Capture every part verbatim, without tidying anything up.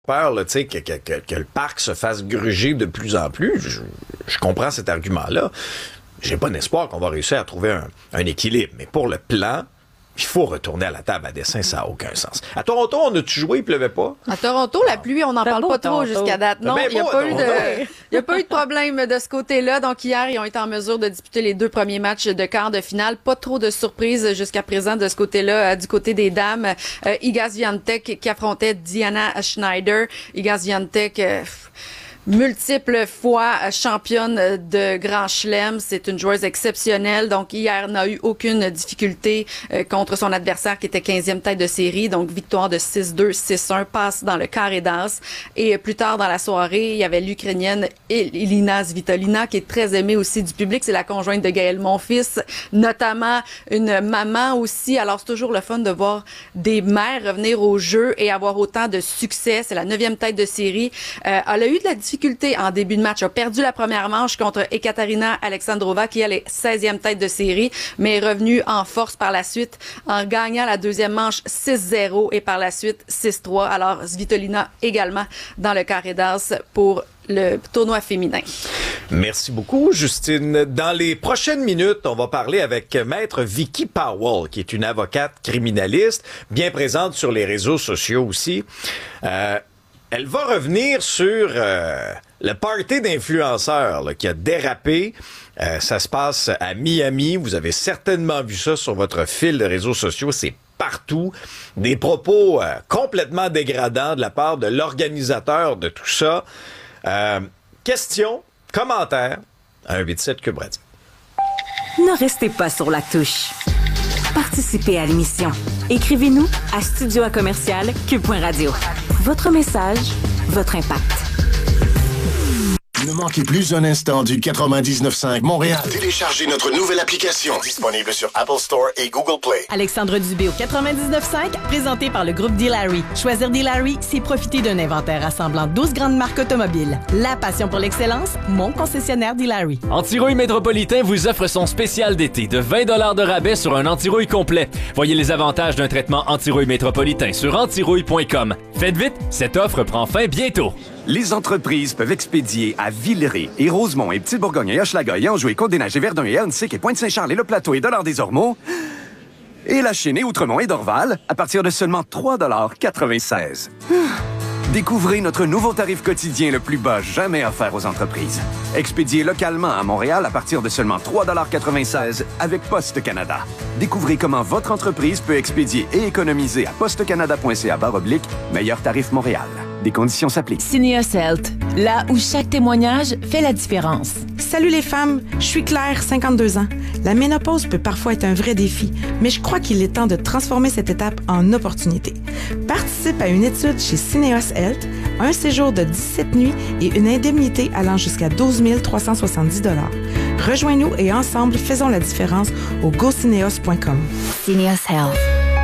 peur là, que, que, que, que le parc se fasse gruger de plus en plus. Je, je comprends cet argument-là. J'ai pas d'espoir qu'on va réussir à trouver un, un équilibre. Mais pour le plan, il faut retourner à la table à dessin, ça n'a aucun sens. À Toronto, on a-tu joué, il pleuvait pas? À Toronto, la pluie, on n'en parle beau, pas trop Toronto. jusqu'à date. Non, il n'y a, pas eu de- il y a pas eu de problème de ce côté-là. Donc, hier, ils ont été en mesure de disputer les deux premiers matchs de quart de finale. Pas trop de surprises jusqu'à présent de ce côté-là. Euh, du côté des dames, euh, Iga Swiatek qui affrontait Diana Schneider. Iga Swiatek... Euh, multiples fois championne de Grand Chelem. C'est une joueuse exceptionnelle. Donc, hier, n'a eu aucune difficulté euh, contre son adversaire qui était quinzième tête de série. Donc, victoire de six deux, six un, passe dans le carré d'as. Et euh, plus tard dans la soirée, il y avait l'Ukrainienne Elina Svitolina qui est très aimée aussi du public. C'est la conjointe de Gaël Monfils, notamment une maman aussi. Alors, c'est toujours le fun de voir des mères revenir au jeu et avoir autant de succès. C'est la neuvième tête de série. Euh, elle a eu de la difficulté en début de match. A perdu la première manche contre Ekaterina Alexandrova, qui elle est seizième tête de série, mais est revenue en force par la suite en gagnant la deuxième manche six zéro et par la suite six trois. Alors, Svitolina également dans le carré d'as pour le tournoi féminin. Merci beaucoup, Justine. Dans les prochaines minutes, on va parler avec Maître Vicky Powell, qui est une avocate criminaliste, bien présente sur les réseaux sociaux aussi. Euh, Elle va revenir sur euh, le party d'influenceurs là, qui a dérapé. Euh, ça se passe à Miami. Vous avez certainement vu ça sur votre fil de réseaux sociaux. C'est partout. Des propos euh, complètement dégradants de la part de l'organisateur de tout ça. Euh, questions, commentaires, un huit sept Cube Radio. Ne restez pas sur la touche. Participez à l'émission. Écrivez-nous à studio à commercial cube point radio. Votre message, votre impact. Ne manquez plus un instant du quatre-vingt-dix-neuf cinq Montréal. Téléchargez notre nouvelle application disponible sur Apple Store et Google Play. Alexandre Dubé au quatre-vingt-dix-neuf cinq, présenté par le groupe D-Larry. Choisir D-Larry, c'est profiter d'un inventaire rassemblant douze grandes marques automobiles. La passion pour l'excellence, mon concessionnaire D-Larry. Antirouille Métropolitain vous offre son spécial d'été de vingt dollars de rabais sur un antirouille complet. Voyez les avantages d'un traitement antirouille métropolitain sur antirouille point com. Faites vite, cette offre prend fin bientôt. Les entreprises peuvent expédier à Villeray et Rosemont et Petite-Bourgogne et Hochelaga et Anjou et Côte-des-Neiges et Verdun et Ahuntsic et Pointe-Saint-Charles et Le Plateau et Dollard-des-Ormeaux et La Chine et Outremont et Dorval à partir de seulement trois dollars quatre-vingt-seize. Découvrez notre nouveau tarif quotidien le plus bas jamais offert aux entreprises. Expédié localement à Montréal à partir de seulement trois dollars quatre-vingt-seize avec Poste Canada. Découvrez comment votre entreprise peut expédier et économiser à postecanada point c a barre oblique meilleur tarif Montréal. Des conditions s'appliquent. Syneos Health, là où chaque témoignage fait la différence. Salut les femmes, je suis Claire, cinquante-deux ans. La ménopause peut parfois être un vrai défi, mais je crois qu'il est temps de transformer cette étape en opportunité. Participe à une étude chez Syneos Health, un séjour de dix-sept nuits et une indemnité allant jusqu'à douze mille trois cent soixante-dix dollars. Rejoins-nous et ensemble, faisons la différence au go syneos point com. Syneos Health.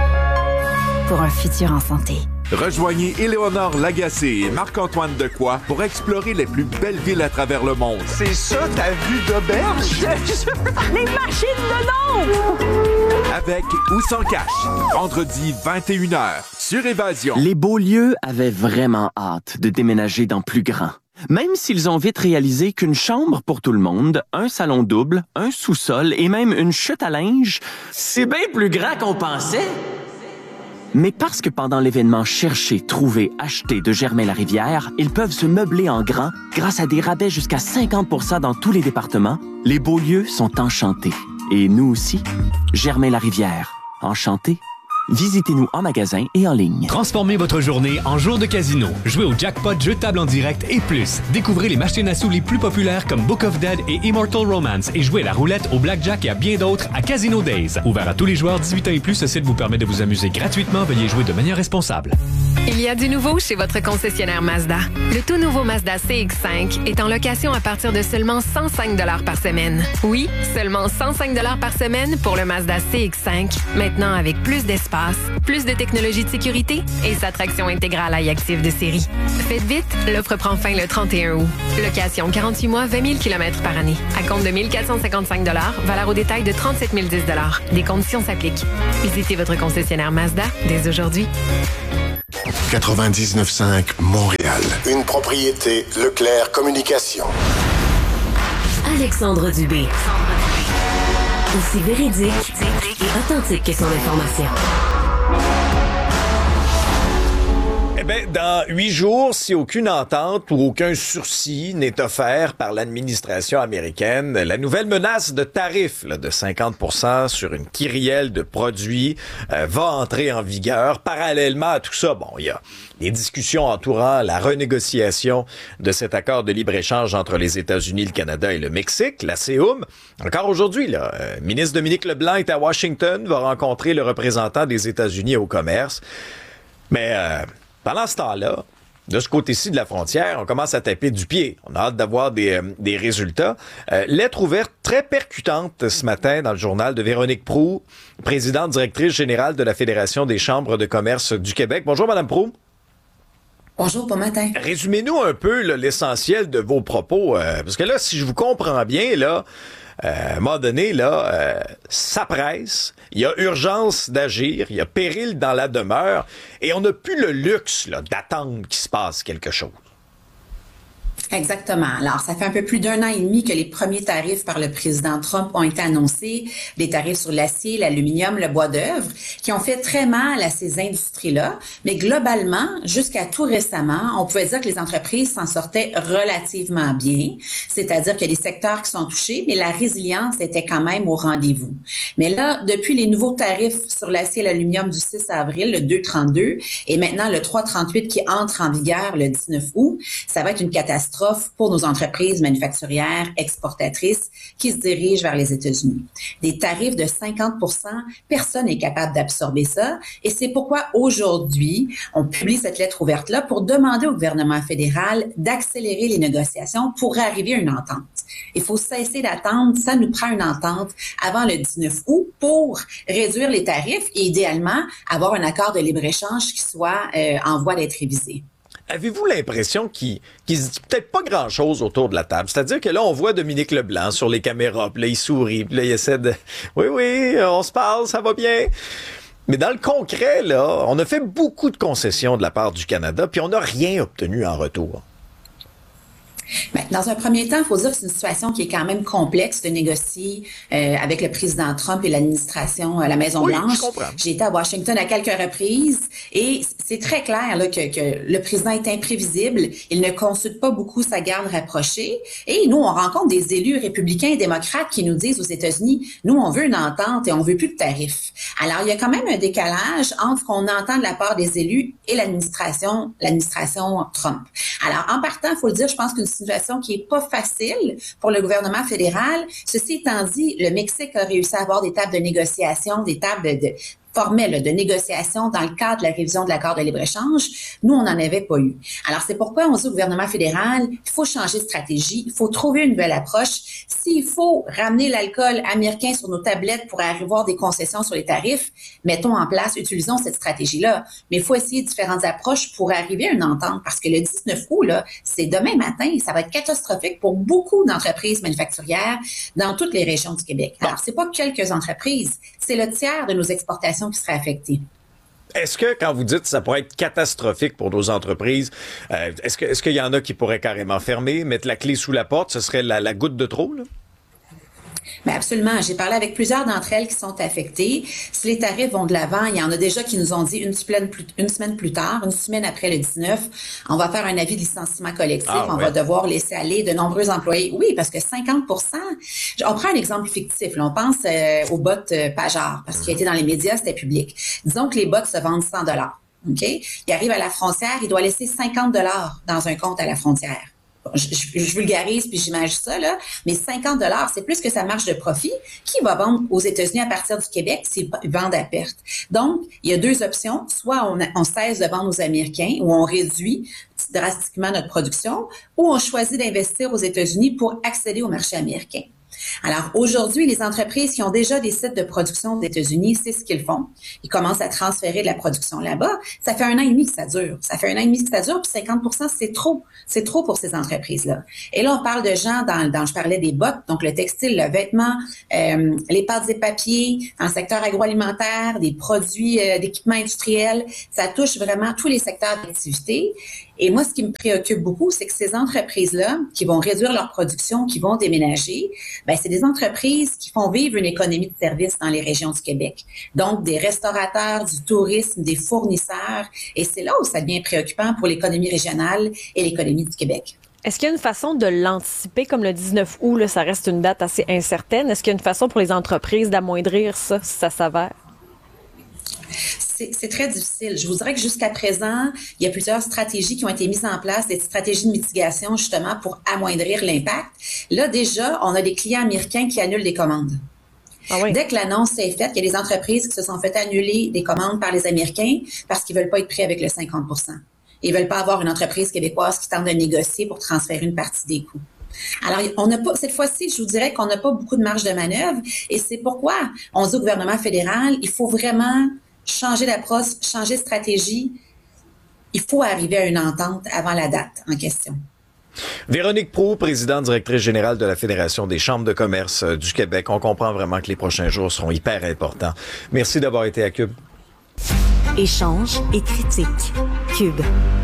Pour un futur en santé. Rejoignez Éléonore Lagacé et Marc-Antoine Decoy pour explorer les plus belles villes à travers le monde. C'est ça ta vue d'auberge? Les machines de l'ombre! Avec ou sans cash. Vendredi vingt et une heures sur Évasion. Les Beaulieu avaient vraiment hâte de déménager dans plus grand. Même s'ils ont vite réalisé qu'une chambre pour tout le monde, un salon double, un sous-sol et même une chute à linge, c'est bien plus grand qu'on pensait. Mais parce que pendant l'événement Chercher, Trouver, Acheter de Germain-Larivière, ils peuvent se meubler en grand grâce à des rabais jusqu'à cinquante pour cent dans tous les départements, les Beaulieu sont enchantés. Et nous aussi. Germain-Larivière. Enchantés. Visitez-nous en magasin et en ligne. Transformez votre journée en jour de casino. Jouez au jackpot, jeu de table en direct et plus. Découvrez les machines à sous les plus populaires comme Book of Dead et Immortal Romance et jouez à la roulette, au blackjack et à bien d'autres à Casino Days. Ouvert à tous les joueurs dix-huit ans et plus, ce site vous permet de vous amuser gratuitement. Veuillez jouer de manière responsable. Il y a du nouveau chez votre concessionnaire Mazda. Le tout nouveau Mazda C X cinq est en location à partir de seulement cent cinq dollars par semaine. Oui, seulement cent cinq dollars par semaine pour le Mazda C X cinq, maintenant avec plus d'espace, plus de technologie de sécurité et sa traction intégrale iActive de série. Faites vite, l'offre prend fin le trente et un août. Location quarante-huit mois, vingt mille kilomètres par année. À compte de mille quatre cent cinquante-cinq dollars, valeur au détail de trente-sept mille dix dollars. Des conditions s'appliquent. Visitez votre concessionnaire Mazda dès aujourd'hui. quatre-vingt-dix-neuf cinq Montréal. Une propriété Leclerc Communication. Alexandre Dubé. Aussi véridique et authentique que son information. Eh bien, dans huit jours, si aucune entente ou aucun sursis n'est offert par l'administration américaine, la nouvelle menace de tarif là, de cinquante pour cent sur une kyrielle de produits euh, va entrer en vigueur. Parallèlement à tout ça, bon, il y a les discussions entourant la renégociation de cet accord de libre-échange entre les États-Unis, le Canada et le Mexique, la C O M. Encore aujourd'hui, là, euh, ministre Dominique Leblanc est à Washington, va rencontrer le représentant des États-Unis au commerce. Mais euh, pendant ce temps-là, de ce côté-ci de la frontière, on commence à taper du pied. On a hâte d'avoir des, euh, des résultats. Euh, lettre ouverte très percutante ce matin dans le journal de Véronique Proulx, présidente directrice générale de la Fédération des chambres de commerce du Québec. Bonjour, Madame Proulx. Bonjour, bon matin. Résumez-nous un peu là, l'essentiel de vos propos, euh, parce que là, si je vous comprends bien, là, euh, à un moment donné, là, euh, ça presse, il y a urgence d'agir, il y a péril dans la demeure, et on n'a plus le luxe là, d'attendre qu'il se passe quelque chose. Exactement. Alors, ça fait un peu plus d'un an et demi que les premiers tarifs par le président Trump ont été annoncés, des tarifs sur l'acier, l'aluminium, le bois d'œuvre, qui ont fait très mal à ces industries-là. Mais globalement, jusqu'à tout récemment, on pouvait dire que les entreprises s'en sortaient relativement bien, c'est-à-dire qu'il y a des secteurs qui sont touchés, mais la résilience était quand même au rendez-vous. Mais là, depuis les nouveaux tarifs sur l'acier et l'aluminium du six avril, le deux trente-deux, et maintenant le trois trente-huit qui entre en vigueur le dix-neuf août, ça va être une catastrophe pour nos entreprises manufacturières exportatrices qui se dirigent vers les États-Unis. Des tarifs de cinquante pour cent, personne n'est capable d'absorber ça. Et c'est pourquoi aujourd'hui, on publie cette lettre ouverte-là pour demander au gouvernement fédéral d'accélérer les négociations pour arriver à une entente. Il faut cesser d'attendre, ça nous prend une entente avant le dix-neuf août pour réduire les tarifs et idéalement avoir un accord de libre-échange qui soit euh, en voie d'être révisé. Avez-vous l'impression qu'il ne se dit peut-être pas grand-chose autour de la table? C'est-à-dire que là, on voit Dominique Leblanc sur les caméras, puis là, il sourit, puis là, il essaie de... Oui, oui, on se parle, ça va bien. Mais dans le concret, là, on a fait beaucoup de concessions de la part du Canada, puis on n'a rien obtenu en retour. Bien, dans un premier temps, il faut dire que c'est une situation qui est quand même complexe de négocier euh, avec le président Trump et l'administration à la Maison-Blanche. Oui, j'ai été à Washington à quelques reprises et c'est très clair là, que, que le président est imprévisible. Il ne consulte pas beaucoup sa garde rapprochée. Et nous, on rencontre des élus républicains et démocrates qui nous disent aux États-Unis, nous, on veut une entente et on veut plus de tarifs. Alors, il y a quand même un décalage entre ce qu'on entend de la part des élus et l'administration, l'administration Trump. Alors, en partant, il faut le dire, je pense qu'une situation qui est pas facile pour le gouvernement fédéral. Ceci étant dit, le Mexique a réussi à avoir des tables de négociation, des tables de, de formelle de négociation dans le cadre de la révision de l'accord de libre-échange. Nous, on n'en avait pas eu. Alors, c'est pourquoi on dit au gouvernement fédéral, il faut changer de stratégie, il faut trouver une nouvelle approche. S'il faut ramener l'alcool américain sur nos tablettes pour avoir des concessions sur les tarifs, mettons en place, utilisons cette stratégie-là. Mais il faut essayer différentes approches pour arriver à une entente, parce que le dix-neuf août, là, c'est demain matin, ça va être catastrophique pour beaucoup d'entreprises manufacturières dans toutes les régions du Québec. Alors, c'est pas quelques entreprises, c'est le tiers de nos exportations qui seraient affectées. Est-ce que, quand vous dites que ça pourrait être catastrophique pour nos entreprises, euh, est-ce que, est-ce qu'il y en a qui pourraient carrément fermer, mettre la clé sous la porte, ce serait la, la goutte de trop, là? Bien, absolument. J'ai parlé avec plusieurs d'entre elles qui sont affectées. Si les tarifs vont de l'avant, il y en a déjà qui nous ont dit une semaine plus, une semaine plus tard, une semaine après le dix-neuf, on va faire un avis de licenciement collectif. Ah, on ouais. va devoir laisser aller de nombreux employés. Oui, parce que cinquante pour cent, on prend un exemple fictif. Là, on pense euh, aux bots euh, Pajart, parce qu'il a été dans les médias, c'était public. Disons que les bots se vendent cent dollars. OK? Il arrive à la frontière, il doit laisser cinquante dollars dans un compte à la frontière. Je, je, je vulgarise puis j'imagine ça, là, mais cinquante dollars, c'est plus que sa marge de profit. Qui va vendre aux États-Unis à partir du Québec s'ils vendent à perte? Donc, il y a deux options. Soit on, on cesse de vendre aux Américains ou on réduit drastiquement notre production, ou on choisit d'investir aux États-Unis pour accéder au marché américain. Alors aujourd'hui, les entreprises qui ont déjà des sites de production aux États-Unis, c'est ce qu'ils font. Ils commencent à transférer de la production là-bas. Ça fait un an et demi que ça dure. Ça fait un an et demi que ça dure, puis cinquante pour cent, c'est trop. C'est trop pour ces entreprises-là. Et là, on parle de gens dans, dans je parlais des bottes, donc le textile, le vêtement, euh, les pâtes et papiers, dans le secteur agroalimentaire, des produits euh, d'équipement industriel. Ça touche vraiment tous les secteurs d'activité. Et moi, ce qui me préoccupe beaucoup, c'est que ces entreprises-là, qui vont réduire leur production, qui vont déménager, ben c'est des entreprises qui font vivre une économie de services dans les régions du Québec. Donc, des restaurateurs, du tourisme, des fournisseurs. Et c'est là où ça devient préoccupant pour l'économie régionale et l'économie du Québec. Est-ce qu'il y a une façon de l'anticiper, comme le dix-neuf août, là, ça reste une date assez incertaine? Est-ce qu'il y a une façon pour les entreprises d'amoindrir ça, si ça s'avère? C'est, c'est très difficile. Je vous dirais que jusqu'à présent, il y a plusieurs stratégies qui ont été mises en place, des stratégies de mitigation justement pour amoindrir l'impact. Là, déjà, on a des clients américains qui annulent des commandes. Ah oui. Dès que l'annonce est faite, il y a des entreprises qui se sont fait annuler des commandes par les Américains parce qu'ils veulent pas être pris avec le cinquante pour cent. Ils veulent pas avoir une entreprise québécoise qui tente de négocier pour transférer une partie des coûts. Alors, on n'a pas, cette fois-ci, je vous dirais qu'on n'a pas beaucoup de marge de manœuvre et c'est pourquoi on dit au gouvernement fédéral, il faut vraiment changer d'approche, changer de stratégie. Il faut arriver à une entente avant la date en question. Véronique Proulx, présidente directrice générale de la Fédération des chambres de commerce du Québec. On comprend vraiment que les prochains jours seront hyper importants. Merci d'avoir été à Cube. Échange et critique. Cube.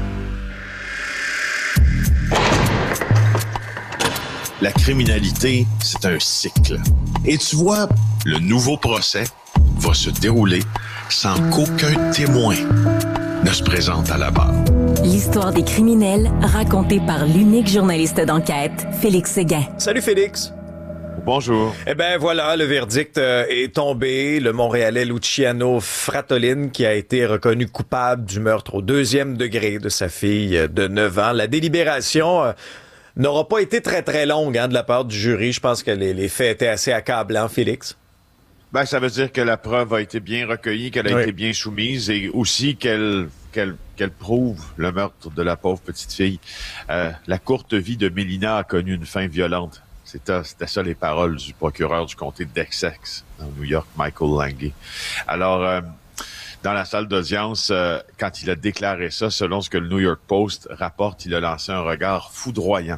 La criminalité, c'est un cycle. Et tu vois, le nouveau procès va se dérouler sans qu'aucun témoin ne se présente à la barre. L'histoire des criminels racontée par l'unique journaliste d'enquête, Félix Séguin. Salut Félix. Bonjour. Eh ben voilà, le verdict euh, est tombé. Le Montréalais Luciano Fratolin qui a été reconnu coupable du meurtre au deuxième degré de sa fille de neuf ans. La délibération euh, n'aura pas été très très longue hein, de la part du jury. Je pense que les, les faits étaient assez accablants, Félix. Ben, ça veut dire que la preuve a été bien recueillie, qu'elle a oui. été bien soumise et aussi qu'elle, qu'elle, qu'elle prouve le meurtre de la pauvre petite fille. Euh, la courte vie de Mélina a connu une fin violente. C'était, c'était ça les paroles du procureur du comté d'Essex, dans New York, Michael Lange. Alors, euh, dans la salle d'audience, euh, quand il a déclaré ça, selon ce que le New York Post rapporte, il a lancé un regard foudroyant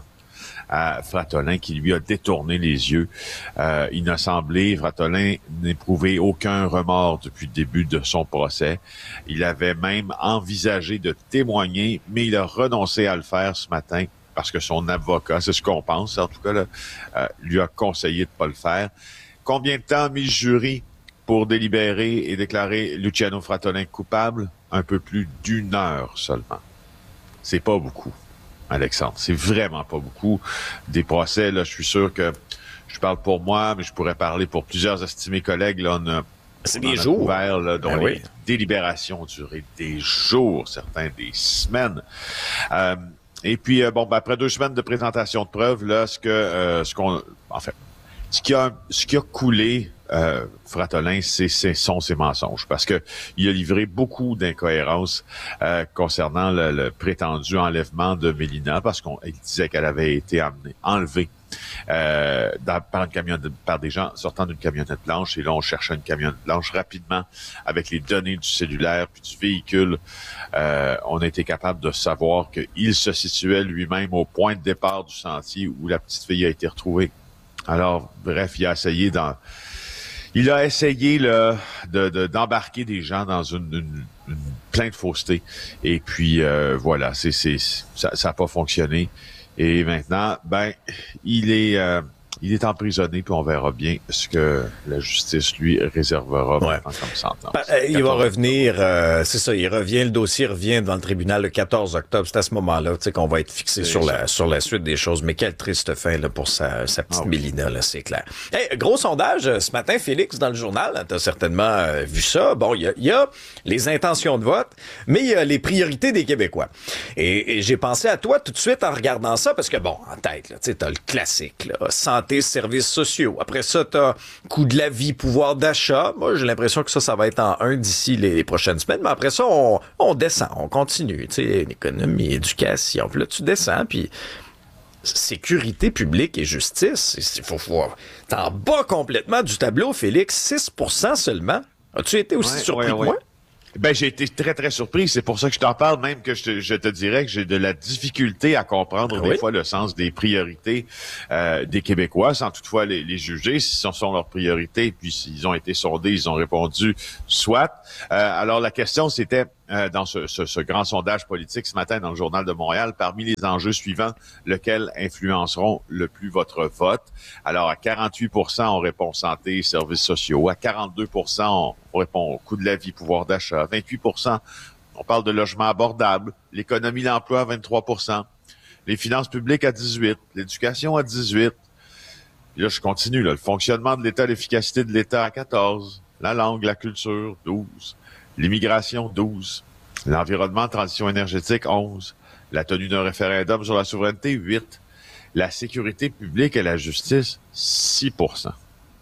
à Fratolin qui lui a détourné les yeux. Euh, il n'a semblé, Fratolin, n'éprouver aucun remords depuis le début de son procès. Il avait même envisagé de témoigner, mais il a renoncé à le faire ce matin parce que son avocat, c'est ce qu'on pense, en tout cas, là, euh, lui a conseillé de pas le faire. Combien de temps a mis le jury pour délibérer et déclarer Luciano Fratolin coupable? Un peu plus d'une heure seulement. C'est pas beaucoup. Alexandre, c'est vraiment pas beaucoup. Des procès, là, je suis sûr que je parle pour moi, mais je pourrais parler pour plusieurs estimés collègues. Là, on a, c'est on des a jours. Couvert, là, dont ben les oui. délibérations ont duré des jours, certains des semaines. Euh, et puis, euh, bon, ben, après deux semaines de présentation de preuves, là, ce que, euh, ce qu'on, en fait, ce qui a, ce qui a coulé. Euh, Fratolin, c'est, c'est sont ses mensonges parce que il a livré beaucoup d'incohérences euh, concernant le, le prétendu enlèvement de Mélina parce qu'on il disait qu'elle avait été amenée, enlevée euh, dans, par une camionnette, par des gens sortant d'une camionnette blanche et là on cherchait une camionnette blanche rapidement avec les données du cellulaire puis du véhicule. Euh, on a été capable de savoir qu'il se situait lui-même au point de départ du sentier où la petite fille a été retrouvée. Alors, bref, il a essayé dans Il a essayé là, de, de, d'embarquer des gens dans une, une, une plein de fausseté. Et puis, euh, voilà, c'est, c'est, ça n'a pas fonctionné. Et maintenant, ben, il est, euh, il est emprisonné, puis on verra bien ce que la justice lui réservera ouais. maintenant comme sentence. Ben, euh, il va revenir, euh, c'est ça, il revient, le dossier revient devant le tribunal le quatorze octobre. C'est à ce moment-là, tu sais, qu'on va être fixé sur la, sur la suite des choses. Mais quelle triste fin là, pour sa, sa petite ah, oui. Mélina, là, c'est clair. Hey, gros sondage ce matin, Félix, dans le journal. Tu as certainement euh, vu ça. Bon, il y a, y a les intentions de vote, mais il y a les priorités des Québécois. Et, et j'ai pensé à toi tout de suite en regardant ça, parce que, bon, en tête, tu sais, t'as le classique, là, santé, services sociaux. Après ça, t'as coût de la vie, pouvoir d'achat. Moi, j'ai l'impression que ça, ça va être en un d'ici les, les prochaines semaines. Mais après ça, on, on descend, on continue. Tu sais, l'économie, éducation. Puis là, tu descends, puis sécurité publique et justice, il faut, faut t'en bas complètement du tableau, Félix, six pour cent seulement. As-tu été aussi ouais, surpris ouais, que ouais. moi? Ben, j'ai été très, très surpris. C'est pour ça que je t'en parle, même que je te, je te dirais que j'ai de la difficulté à comprendre oui. des fois le sens des priorités euh, des Québécois, sans toutefois les, les juger si ce sont leurs priorités. Puis s'ils ont été sondés, ils ont répondu soit. Euh, alors la question, c'était euh, dans ce, ce, ce grand sondage politique ce matin dans le Journal de Montréal, parmi les enjeux suivants, lesquels influenceront le plus votre vote. Alors à quarante-huit pour cent, on répond santé et services sociaux. À quarante-deux pour cent, on répond au coût de la vie, pouvoir d'achat. vingt-huit pour cent, on parle de logement abordable. L'économie, l'emploi, vingt-trois pour cent. Les finances publiques à dix-huit. L'éducation à dix-huit. Et là, je continue. Là. Le fonctionnement de l'État, l'efficacité de l'État à quatorze. La langue, la culture, douze. L'immigration, douze. L'environnement, transition énergétique, onze. La tenue d'un référendum sur la souveraineté, huit. La sécurité publique et la justice, six pour cent.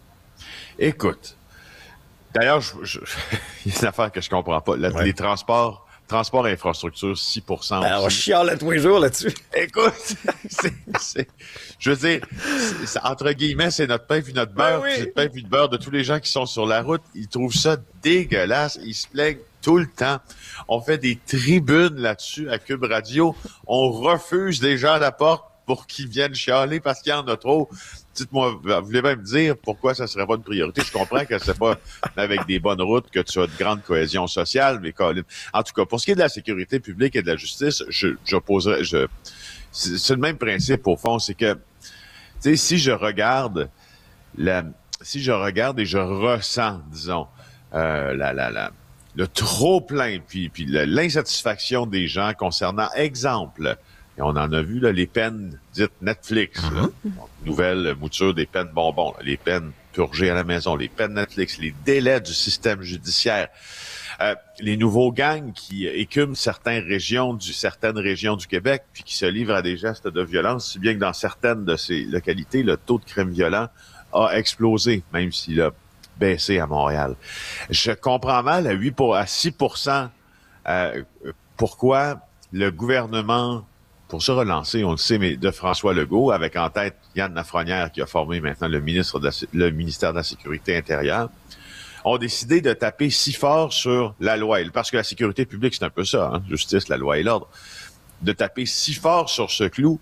Écoute, d'ailleurs, je, je, il y a une affaire que je comprends pas. La, ouais. Les transports, transports et infrastructures, six pour cent. Alors, on chiale à tous les jours là-dessus. Écoute, c'est, c'est, je veux dire, c'est, c'est, entre guillemets, c'est notre pain puis notre beurre. Ben oui. C'est le pain puis le beurre de tous les gens qui sont sur la route. Ils trouvent ça dégueulasse. Ils se plaignent tout le temps. On fait des tribunes là-dessus à Cube Radio. On refuse les gens à la porte pour qu'ils viennent chialer parce qu'il y en a trop. Dites-moi, vous voulez même me dire pourquoi ça serait pas une priorité? Je comprends que c'est pas avec des bonnes routes que tu as de grande cohésion sociale, mais en tout cas, pour ce qui est de la sécurité publique et de la justice, je, j'opposerais, je, c'est, c'est le même principe au fond, c'est que, tu sais, si je regarde la, si je regarde et je ressens, disons, euh, la, la, la, le trop-plein, puis, puis l'insatisfaction des gens concernant, exemple, et on en a vu, là, les peines dites Netflix, mm-hmm. là. Donc, nouvelle mouture des peines bonbons, là, les peines purgées à la maison, les peines Netflix, les délais du système judiciaire, euh, les nouveaux gangs qui écument certaines régions du, certaines régions du Québec, puis qui se livrent à des gestes de violence, si bien que dans certaines de ces localités, le taux de crime violent a explosé, même s'il a baissé à Montréal. Je comprends mal à huit pour, à six pour cent euh, pourquoi le gouvernement, pour se relancer, on le sait, mais de François Legault, avec en tête Yann Lafrenière, qui a formé maintenant le ministre de la, le ministère de la Sécurité intérieure, ont décidé de taper si fort sur la loi. Parce que la sécurité publique, c'est un peu ça, hein, justice, la loi et l'ordre. De taper si fort sur ce clou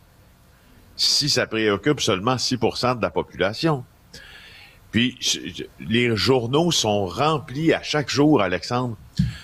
si ça préoccupe seulement six pour cent de la population. Puis, les journaux sont remplis à chaque jour, Alexandre,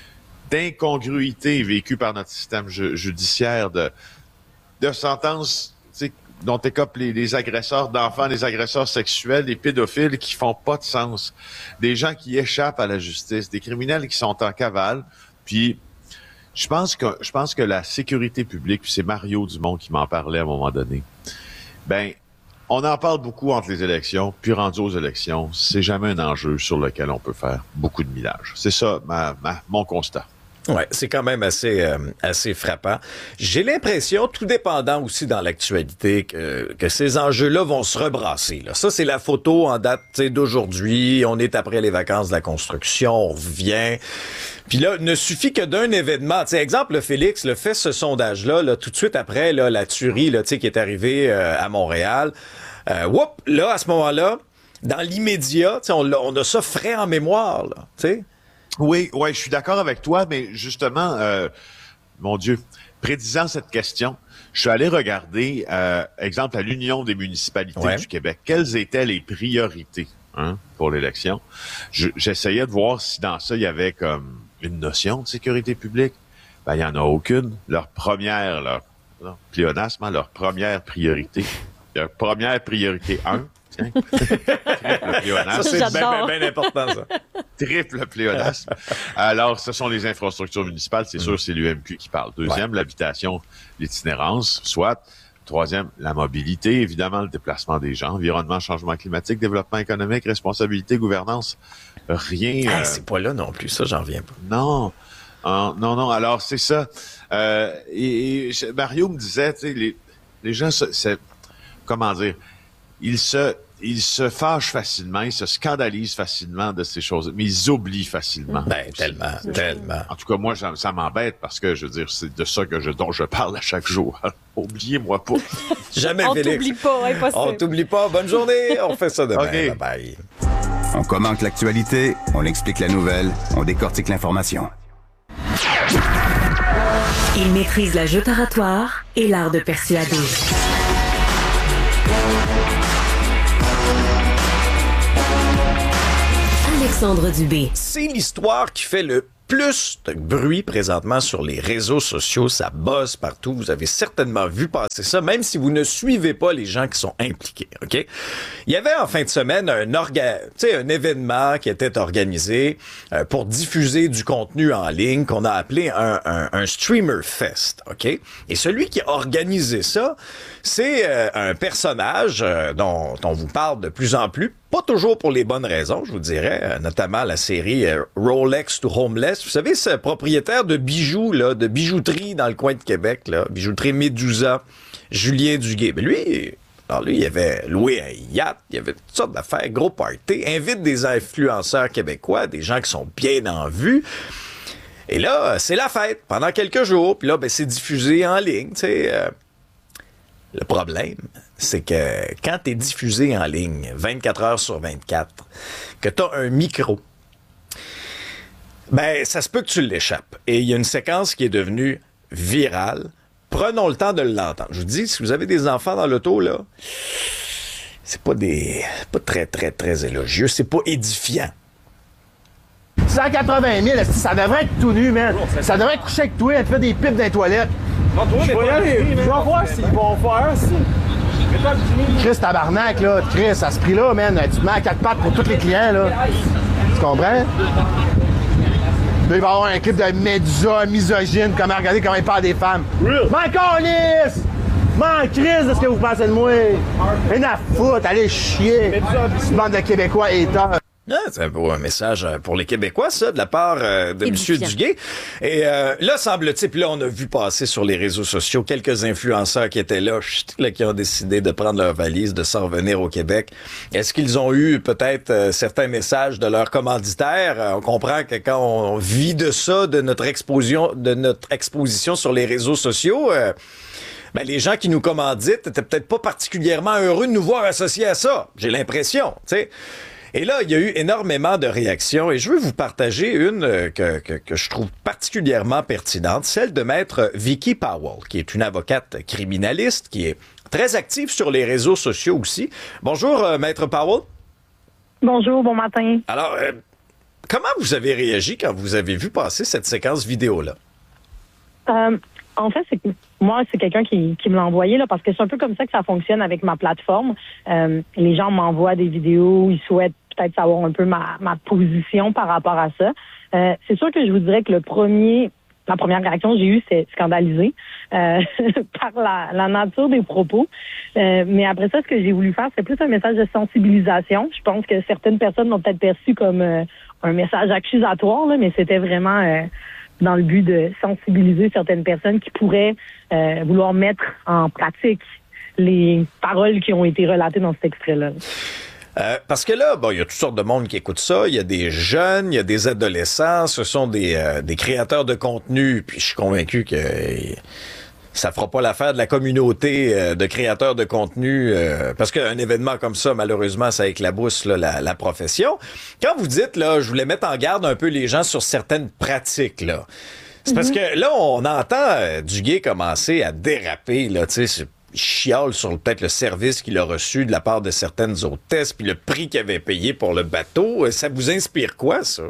d'incongruités vécues par notre système ju- judiciaire, de de sentences dont écopent les, les agresseurs d'enfants, les agresseurs sexuels, les pédophiles qui font pas de sens, des gens qui échappent à la justice, des criminels qui sont en cavale. Puis, je pense que je pense que la sécurité publique, puis c'est Mario Dumont qui m'en parlait à un moment donné, ben, on en parle beaucoup entre les élections, puis rendu aux élections, c'est jamais un enjeu sur lequel on peut faire beaucoup de millage. C'est ça, ma, ma, mon constat. Ouais, c'est quand même assez euh, assez frappant. J'ai l'impression, tout dépendant aussi dans l'actualité, que, que ces enjeux-là vont se rebrasser. Là. Ça, c'est la photo en date d'aujourd'hui. On est après les vacances de la construction, on revient. Puis là, il ne suffit que d'un événement. T'sais, exemple, le Félix le fait ce sondage-là, là, tout de suite après là, la tuerie là, qui est arrivée euh, à Montréal. Euh, whoop, là, à ce moment-là, dans l'immédiat, on, on a ça frais en mémoire. Là, t'sais. Oui, ouais, je suis d'accord avec toi, mais justement, euh, mon Dieu, prédisant cette question, je suis allé regarder, euh, exemple, à l'Union des municipalités ouais. du Québec, quelles étaient les priorités hein, pour l'élection. Je, j'essayais de voir si dans ça, il y avait comme une notion de sécurité publique. Ben, il n'y en a aucune. Leur première, leur, leur pléonasme, hein, leur première priorité, leur première priorité un, tiens, triple pléonasme. Ça, c'est bien, bien, bien important, ça. Triple pléonasme. Alors, ce sont les infrastructures municipales. C'est mmh. sûr, c'est l'U M Q qui parle. Deuxième, ouais. l'habitation, l'itinérance, soit. Troisième, la mobilité, évidemment, le déplacement des gens. Environnement, changement climatique, développement économique, responsabilité, gouvernance. Rien. Hey, euh... c'est pas là non plus, ça, j'en reviens pas. Non. Euh, non, non. Alors, c'est ça. Euh, et, et Mario me disait, tu sais, les, les gens, se, c'est, comment dire, ils se... ils se fâchent facilement, ils se scandalisent facilement de ces choses, mais ils oublient facilement. Ben, tellement, tellement. En tout cas, moi, ça, ça m'embête parce que, je veux dire, c'est de ça que je, dont je parle à chaque jour. Oubliez-moi pas. Jamais, On Félix. t'oublie pas, impossible. On t'oublie pas. Bonne journée. On fait ça demain. Okay. Bye bye. On commente l'actualité, on explique la nouvelle, on décortique l'information. Il maîtrise la joute oratoire et l'art de persuader. Alexandre Dubé. C'est l'histoire qui fait le plus de bruit présentement sur les réseaux sociaux. Ça buzz partout. Vous avez certainement vu passer ça, même si vous ne suivez pas les gens qui sont impliqués. OK? Il y avait en fin de semaine un, orga... tu sais, un événement qui était organisé euh, pour diffuser du contenu en ligne qu'on a appelé un, un, un Streamer Fest. OK? Et celui qui a organisé ça, c'est euh, un personnage euh, dont on vous parle de plus en plus. Pas toujours pour les bonnes raisons, je vous dirais, euh, notamment la série euh, Rolex to Homeless. Vous savez, ce propriétaire de bijoux, là, de bijouterie dans le coin de Québec, là, bijouterie Médusa, Julien Duguay. Mais lui, alors lui, il avait loué un yacht, il y avait toutes sortes d'affaires, gros party, invite des influenceurs québécois, des gens qui sont bien en vue. Et là, c'est la fête pendant quelques jours. Puis là, ben, c'est diffusé en ligne, tu sais. Euh, Le problème, c'est que quand tu es diffusé en ligne vingt-quatre heures sur vingt-quatre, que tu as un micro, ben ça se peut que tu l'échappes. Et il y a une séquence qui est devenue virale. Prenons le temps de l'entendre. Je vous dis, si vous avez des enfants dans l'auto, là, c'est pas des pas très, très, très élogieux. C'est pas édifiant. cent quatre-vingt mille, ça devrait être tout nu, man. Ça devrait être couché avec toi et te faire des pipes dans les toilettes. Je vais y aller. Je vais voir s'ils vont faire ça. Chris, tabarnak, là. Chris, à ce prix-là, man, tu te mets à quatre pattes pour tous les clients, là. Tu comprends? Là, il va y avoir un clip de Médusa misogyne, comment regarder comment il parle des femmes. M'en calisse! M'en crise de ce que vous pensez de moi! Rien à foutre, allez chier! Cette bande de Québécois haters. Ah, c'est un, un message pour les Québécois, ça, de la part euh, de M. Duguay. Et euh, là, semble-t-il, puis là, on a vu passer sur les réseaux sociaux quelques influenceurs qui étaient là, chut, là, qui ont décidé de prendre leur valise, de s'en revenir au Québec. Est-ce qu'ils ont eu peut-être euh, certains messages de leurs commanditaires? Euh, on comprend que quand on vit de ça, de notre exposition, de notre exposition sur les réseaux sociaux, euh, ben, les gens qui nous commanditent étaient peut-être pas particulièrement heureux de nous voir associés à ça. J'ai l'impression, tu sais. Et là, il y a eu énormément de réactions et je veux vous partager une euh, que, que, que je trouve particulièrement pertinente, celle de Maître Vicky Powell, qui est une avocate criminaliste, qui est très active sur les réseaux sociaux aussi. Bonjour, euh, Maître Powell. Bonjour, bon matin. Alors, euh, comment vous avez réagi quand vous avez vu passer cette séquence vidéo-là? Euh, en fait, c'est que moi, c'est quelqu'un qui, qui me l'a envoyé, là, parce que c'est un peu comme ça que ça fonctionne avec ma plateforme. Euh, les gens m'envoient des vidéos, ils souhaitent peut-être savoir un peu ma, ma position par rapport à ça. Euh, c'est sûr que je vous dirais que le premier, la première réaction que j'ai eue, c'est scandalisé euh, par la, la nature des propos. Euh, mais après ça, ce que j'ai voulu faire, c'est plus un message de sensibilisation. Je pense que certaines personnes l'ont peut-être perçu comme euh, un message accusatoire, là, mais c'était vraiment euh, dans le but de sensibiliser certaines personnes qui pourraient euh, vouloir mettre en pratique les paroles qui ont été relatées dans cet extrait-là. Euh, parce que là, bon, il y a toutes sortes de monde qui écoute ça. Il y a des jeunes, il y a des adolescents. Ce sont des, euh, des créateurs de contenu. Puis je suis convaincu que euh, ça fera pas l'affaire de la communauté euh, de créateurs de contenu. Euh, parce qu'un événement comme ça, malheureusement, ça éclabousse là, la, la profession. Quand vous dites, là, je voulais mettre en garde un peu les gens sur certaines pratiques, là. C'est mm-hmm. parce que là, on entend euh, Duguay commencer à déraper, là, tu sais, chiale sur peut-être le service qu'il a reçu de la part de certaines hôtesses, puis le prix qu'il avait payé pour le bateau. Ça vous inspire quoi, ça?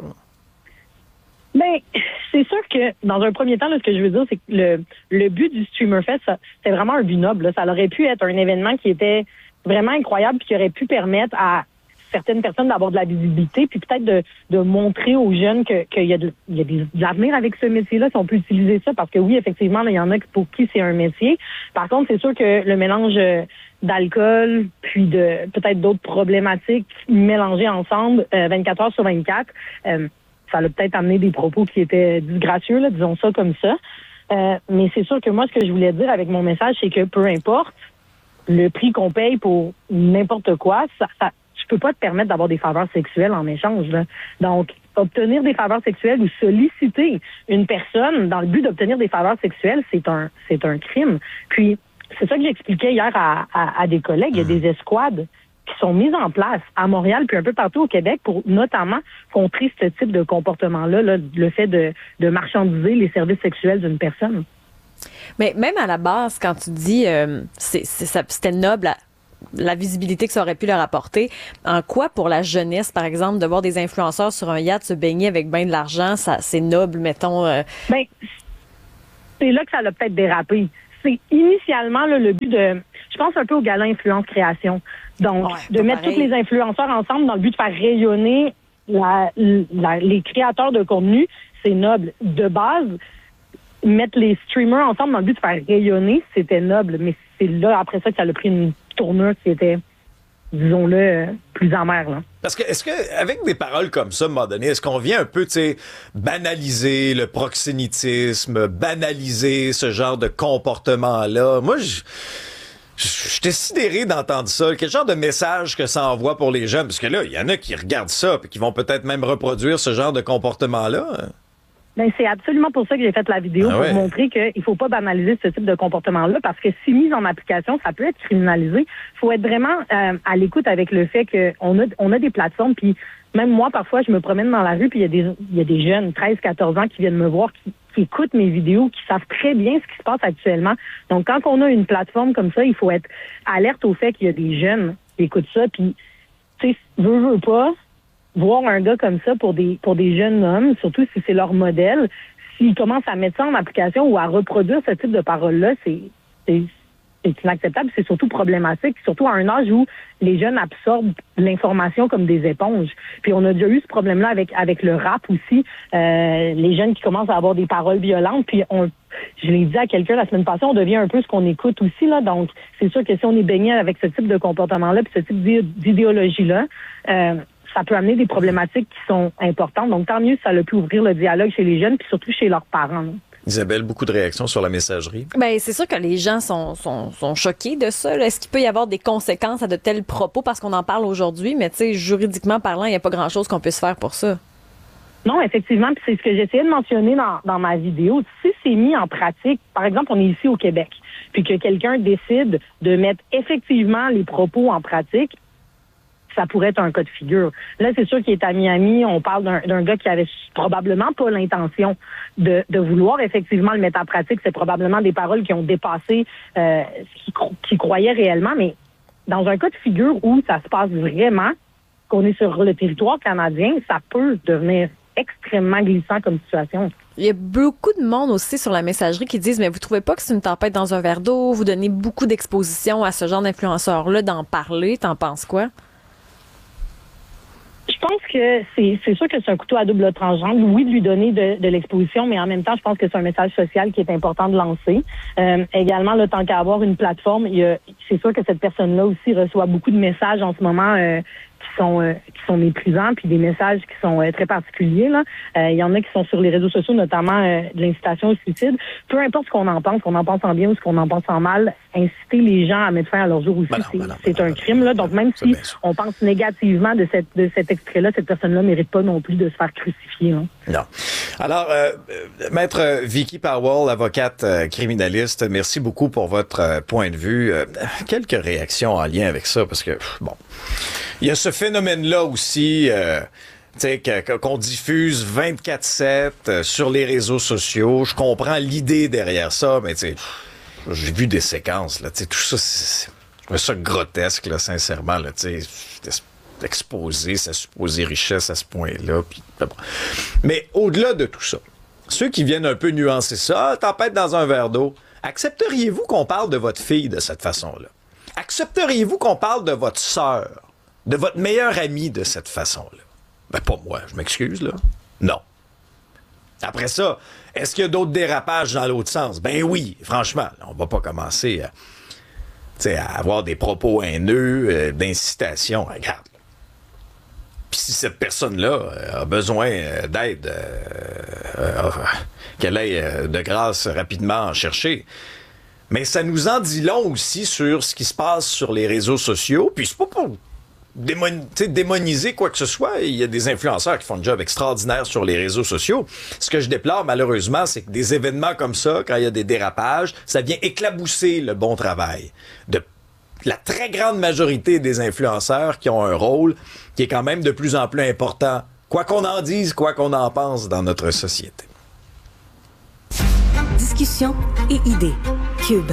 Bien, c'est sûr que, dans un premier temps, là, ce que je veux dire, c'est que le, le but du Streamer Fest, ça, c'était vraiment un but noble. Là. Ça aurait pu être un événement qui était vraiment incroyable, puis qui aurait pu permettre à certaines personnes d'avoir de la visibilité, puis peut-être de, de montrer aux jeunes que, qu'il y a de, il y a des, de l'avenir avec ce métier-là, si on peut utiliser ça, parce que oui, effectivement, là, il y en a pour qui c'est un métier. Par contre, c'est sûr que le mélange d'alcool, puis de peut-être d'autres problématiques mélangées ensemble, euh, vingt-quatre heures sur vingt-quatre, euh, ça a peut-être amené des propos qui étaient disgracieux, là, disons ça comme ça. Euh, mais c'est sûr que moi, ce que je voulais dire avec mon message, c'est que peu importe le prix qu'on paye pour n'importe quoi, ça, ça, tu peux pas te permettre d'avoir des faveurs sexuelles en échange, là. Donc, obtenir des faveurs sexuelles ou solliciter une personne dans le but d'obtenir des faveurs sexuelles, c'est un, c'est un crime. Puis, c'est ça que j'expliquais hier à, à, à des collègues. Il y a des escouades qui sont mises en place à Montréal puis un peu partout au Québec pour notamment contrer ce type de comportement-là, là, le fait de, de marchandiser les services sexuels d'une personne. Mais même à la base, quand tu dis euh, c'est, c'est, ça, c'était noble, la, la visibilité que ça aurait pu leur apporter, en quoi pour la jeunesse, par exemple, de voir des influenceurs sur un yacht se baigner avec bien de l'argent, ça c'est noble, mettons? Euh... Ben, c'est là que ça a peut-être dérapé. C'est initialement là, le but de, je pense un peu au gala Influence Création. Donc, ouais, de mettre tous les influenceurs ensemble dans le but de faire rayonner la, la, les créateurs de contenu, c'est noble. De base, mettre les streamers ensemble dans le but de faire rayonner, c'était noble. Mais c'est là, après ça, que ça a pris une tournure qui était, disons-le, plus amère, là. Parce que, est-ce que, avec des paroles comme ça, à un moment donné, est-ce qu'on vient un peu, tu sais, banaliser le proxénétisme, banaliser ce genre de comportement-là? Moi, je, j'étais sidéré d'entendre ça. Quel genre de message que ça envoie pour les jeunes? Parce que là, il y en a qui regardent ça et qui vont peut-être même reproduire ce genre de comportement-là. Ben, c'est absolument pour ça que j'ai fait la vidéo, ah ouais. pour montrer qu'il ne faut pas banaliser ce type de comportement-là, parce que si mis en application, ça peut être criminalisé. Il faut être vraiment euh, à l'écoute avec le fait qu'on a, on a des plateformes, puis même moi, parfois, je me promène dans la rue, puis il y a des, il y a des jeunes, treize, quatorze ans, qui viennent me voir, qui, qui écoutent mes vidéos, qui savent très bien ce qui se passe actuellement. Donc, quand on a une plateforme comme ça, il faut être alerte au fait qu'il y a des jeunes qui écoutent ça, puis, tu sais, veux, veux pas, voir un gars comme ça pour des pour des jeunes hommes, surtout si c'est leur modèle, s'ils commencent à mettre ça en application ou à reproduire ce type de paroles-là, c'est, c'est, c'est inacceptable, c'est surtout problématique, surtout à un âge où les jeunes absorbent l'information comme des éponges. Puis on a déjà eu ce problème-là avec avec le rap aussi, euh, les jeunes qui commencent à avoir des paroles violentes, puis on je l'ai dit à quelqu'un la semaine passée, on devient un peu ce qu'on écoute aussi, là. Donc, c'est sûr que si on est baigné avec ce type de comportement-là, puis ce type d'idéologie-là, euh, ça peut amener des problématiques qui sont importantes. Donc, tant mieux si ça a pu ouvrir le dialogue chez les jeunes, puis surtout chez leurs parents. Là. Isabelle, beaucoup de réactions sur la messagerie. Ben, c'est sûr que les gens sont, sont, sont choqués de ça. Là. Est-ce qu'il peut y avoir des conséquences à de tels propos parce qu'on en parle aujourd'hui, mais tu sais, juridiquement parlant, il n'y a pas grand-chose qu'on puisse faire pour ça. Non, effectivement, puis c'est ce que j'essayais de mentionner dans, dans ma vidéo. Si c'est mis en pratique, par exemple, on est ici au Québec, puis que quelqu'un décide de mettre effectivement les propos en pratique, ça pourrait être un cas de figure. Là, c'est sûr qu'il est à Miami. On parle d'un, d'un gars qui avait probablement pas l'intention de, de vouloir effectivement le mettre en pratique. C'est probablement des paroles qui ont dépassé euh, ce qu'il, qu'il croyait réellement. Mais dans un cas de figure où ça se passe vraiment, qu'on est sur le territoire canadien, ça peut devenir extrêmement glissant comme situation. Il y a beaucoup de monde aussi sur la messagerie qui disent « Mais vous trouvez pas que c'est une tempête dans un verre d'eau? Vous donnez beaucoup d'exposition à ce genre d'influenceurs-là d'en parler. » T'en penses quoi? Je pense que c'est, c'est sûr que c'est un couteau à double tranchant. Oui, de lui donner de, de l'exposition, mais en même temps, je pense que c'est un message social qui est important de lancer. Euh, également, là, tant qu'à avoir une plateforme, il y a, c'est sûr que cette personne-là aussi reçoit beaucoup de messages en ce moment euh, qui sont euh, qui sont méprisants, puis des messages qui sont euh, très particuliers. Là, euh, il y en a qui sont sur les réseaux sociaux, notamment euh, de l'incitation au suicide. Peu importe ce qu'on en pense, qu'on en pense en bien ou ce qu'on en pense en mal, inciter les gens à mettre fin à leur jour aussi, ben non, c'est, ben non, c'est ben un non, crime. Là. Donc même si on pense négativement de cette de cet extrait-là, cette personne-là mérite pas non plus de se faire crucifier. Hein. Non. Alors, euh, Maître Vicky Powell, avocate euh, criminaliste, merci beaucoup pour votre euh, point de vue. Euh, quelques réactions en lien avec ça, parce que, bon, il y a ce phénomène-là aussi, euh, tu sais, que, qu'on diffuse vingt-quatre sept euh, sur les réseaux sociaux. Je comprends l'idée derrière ça, mais tu sais, j'ai vu des séquences, là, tu sais, tout ça, c'est, je trouve ça grotesque, là, sincèrement, là, tu sais, exposer sa supposée richesse à ce point-là. Puis, bon. Mais au-delà de tout ça, ceux qui viennent un peu nuancer ça, tempête dans un verre d'eau, accepteriez-vous qu'on parle de votre fille de cette façon-là? Accepteriez-vous qu'on parle de votre sœur, de votre meilleure amie de cette façon-là? Ben, pas moi, je m'excuse, là. Non. Après ça, est-ce qu'il y a d'autres dérapages dans l'autre sens? Ben oui, franchement, on va pas commencer à, à avoir des propos haineux, euh, d'incitation. Regarde. Puis si cette personne-là a besoin d'aide, euh, euh, qu'elle aille de grâce rapidement en chercher, Mais ça nous en dit long aussi sur ce qui se passe sur les réseaux sociaux. Puis c'est pas pour démon- démoniser quoi que ce soit. Il y a des influenceurs qui font un job extraordinaire sur les réseaux sociaux. Ce que je déplore malheureusement, c'est que des événements comme ça, quand il y a des dérapages, ça vient éclabousser le bon travail de la très grande majorité des influenceurs qui ont un rôle qui est quand même de plus en plus important, quoi qu'on en dise, quoi qu'on en pense dans notre société. Discussion et idées. Cube.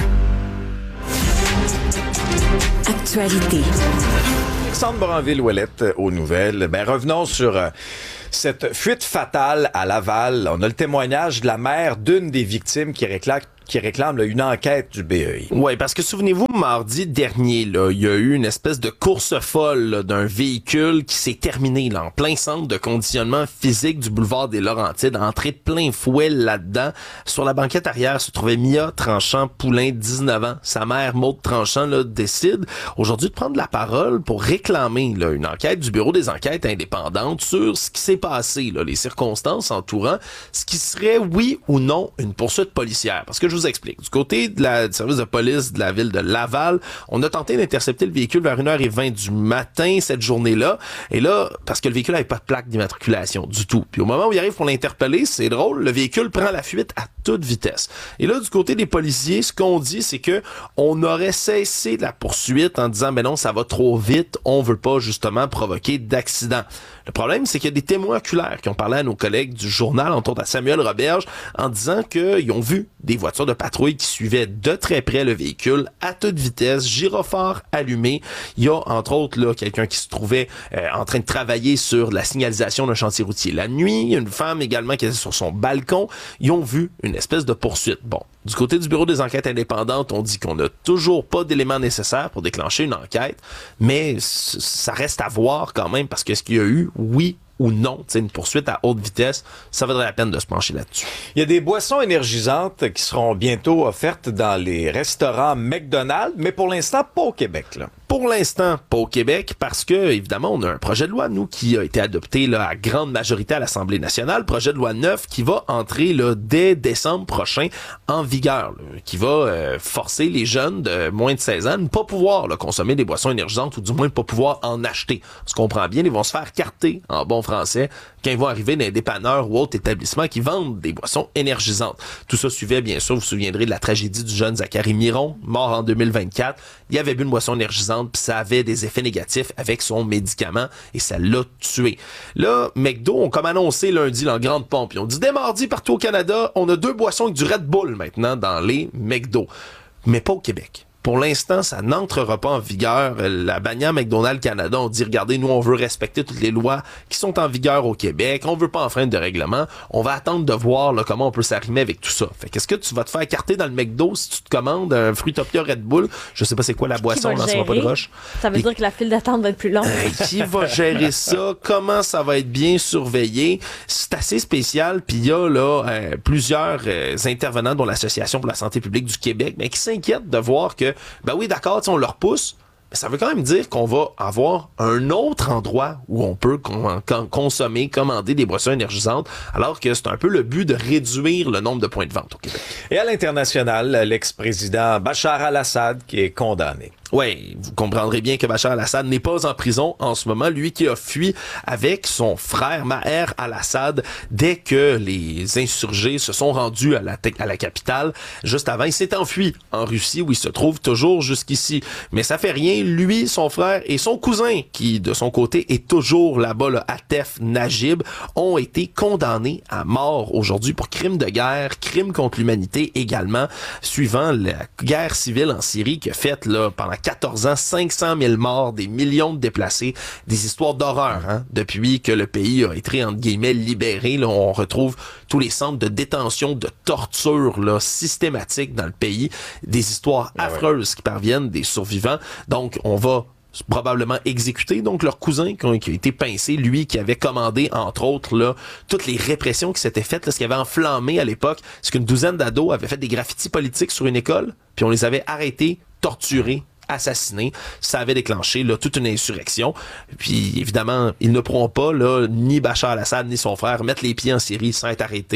Actualité. Alexandre Moranville-Ouellette aux nouvelles. Ben, revenons sur euh, cette fuite fatale à Laval. On a le témoignage de la mère d'une des victimes qui réclame qui réclame là, une enquête du B E I. Oui, parce que souvenez-vous, mardi dernier, là, il y a eu une espèce de course folle là, d'un véhicule qui s'est terminé là, en plein centre de conditionnement physique du boulevard des Laurentides, entré de plein fouet là-dedans. Sur la banquette arrière se trouvait Mia Tranchant-Poulain, dix-neuf ans. Sa mère, Maude Tranchant, là, décide aujourd'hui de prendre la parole pour réclamer là, une enquête du Bureau des enquêtes indépendantes sur ce qui s'est passé, là, les circonstances entourant ce qui serait, oui ou non, une poursuite policière. Parce que je Je vous explique. Du côté de la, du service de police de la ville de Laval, on a tenté d'intercepter le véhicule vers une heure vingt du matin cette journée-là. Et là, parce que le véhicule n'avait pas de plaque d'immatriculation du tout. Puis au moment où il arrive pour l'interpeller, c'est drôle, le véhicule prend la fuite à toute vitesse. Et là, du côté des policiers, ce qu'on dit, c'est que on aurait cessé la poursuite en disant, mais non, ça va trop vite, on veut pas justement provoquer d'accident. Le problème, c'est qu'il y a des témoins oculaires qui ont parlé à nos collègues du journal, entre autres à Samuel Roberge, en disant qu'ils ont vu des voitures de patrouille qui suivaient de très près le véhicule à toute vitesse, gyrophare allumé. Il y a, entre autres, là, quelqu'un qui se trouvait euh, en train de travailler sur la signalisation d'un chantier routier la nuit. Il y a une femme également qui était sur son balcon. Ils ont vu une espèce de poursuite. Bon, du côté du Bureau des enquêtes indépendantes, on dit qu'on n'a toujours pas d'éléments nécessaires pour déclencher une enquête, mais c- ça reste à voir quand même, parce que ce qu'il y a eu, oui ou non, c'est une poursuite à haute vitesse, ça vaudrait la peine de se pencher là-dessus. Il y a des boissons énergisantes qui seront bientôt offertes dans les restaurants McDonald's, mais pour l'instant, pas au Québec, là. Pour l'instant, pas au Québec, parce que, évidemment, on a un projet de loi, nous, qui a été adopté là, à grande majorité à l'Assemblée nationale, projet de loi neuf qui va entrer là, dès décembre prochain en vigueur, là, qui va euh, forcer les jeunes de moins de seize ans à ne pas pouvoir là, consommer des boissons énergisantes, ou du moins ne pas pouvoir en acheter. On se comprend bien, ils vont se faire carter, en bon français, quand ils vont arriver dans les dépanneurs ou autres établissements qui vendent des boissons énergisantes. Tout ça suivait, bien sûr, vous vous souviendrez de la tragédie du jeune Zachary Miron, mort en deux mille vingt-quatre. Il avait bu une boisson énergisante, puis ça avait des effets négatifs avec son médicament, et ça l'a tué. Là, McDo ont comme annoncé lundi, là, en grande pompe, ils ont dit dès mardi, partout au Canada, on a deux boissons avec du Red Bull maintenant dans les McDo. Mais pas au Québec. Pour l'instant, ça n'entrera pas en vigueur. La bannière McDonald's Canada, on dit, regardez, nous, on veut respecter toutes les lois qui sont en vigueur au Québec. On veut pas enfreindre de règlement. On va attendre de voir là, comment on peut s'arrimer avec tout ça. Fait qu'est-ce que tu vas te faire écarter dans le McDo si tu te commandes un Fruitopia Red Bull? Je sais pas c'est quoi la boisson, on n'en sera pas de roche. Ça veut Et... dire que la file d'attente va être plus longue. Euh, qui va gérer ça? Comment ça va être bien surveillé? C'est assez spécial. Puis il y a là euh, plusieurs euh, intervenants, dont l'Association pour la santé publique du Québec, mais qui s'inquiètent de voir que ben oui, d'accord, on leur pousse, mais ça veut quand même dire qu'on va avoir un autre endroit où on peut con- con- consommer, commander des boissons énergisantes, alors que c'est un peu le but de réduire le nombre de points de vente au Québec. Et à l'international, l'ex-président Bachar al-Assad qui est condamné. Oui, vous comprendrez bien que Bachar al-Assad n'est pas en prison en ce moment, lui qui a fui avec son frère Maher al-Assad dès que les insurgés se sont rendus à la, te- à la capitale. Juste avant, il s'est enfui en Russie où il se trouve toujours jusqu'ici. Mais ça fait rien, lui, son frère et son cousin, qui de son côté est toujours là-bas, le Atef Najib, ont été condamnés à mort aujourd'hui pour crimes de guerre, crimes contre l'humanité également, suivant la guerre civile en Syrie qui a fait là, pendant quatorze ans, cinq cent mille morts, des millions de déplacés, des histoires d'horreur. Hein? Depuis que le pays a été, entre guillemets, libéré, là, on retrouve tous les centres de détention, de torture là, systématique dans le pays, des histoires ah affreuses ouais. qui parviennent des survivants. Donc, on va probablement exécuter donc leur cousin qui a, qui a été pincé, lui qui avait commandé entre autres là toutes les répressions qui s'étaient faites, là, ce qui avait enflammé à l'époque, c'est qu'une douzaine d'ados avaient fait des graffitis politiques sur une école, puis on les avait arrêtés, torturés, assassinés. Ça avait déclenché là, toute une insurrection. Puis évidemment, ils ne pourront pas, là, ni Bachar al-Assad ni son frère, mettre les pieds en Syrie sans être arrêtés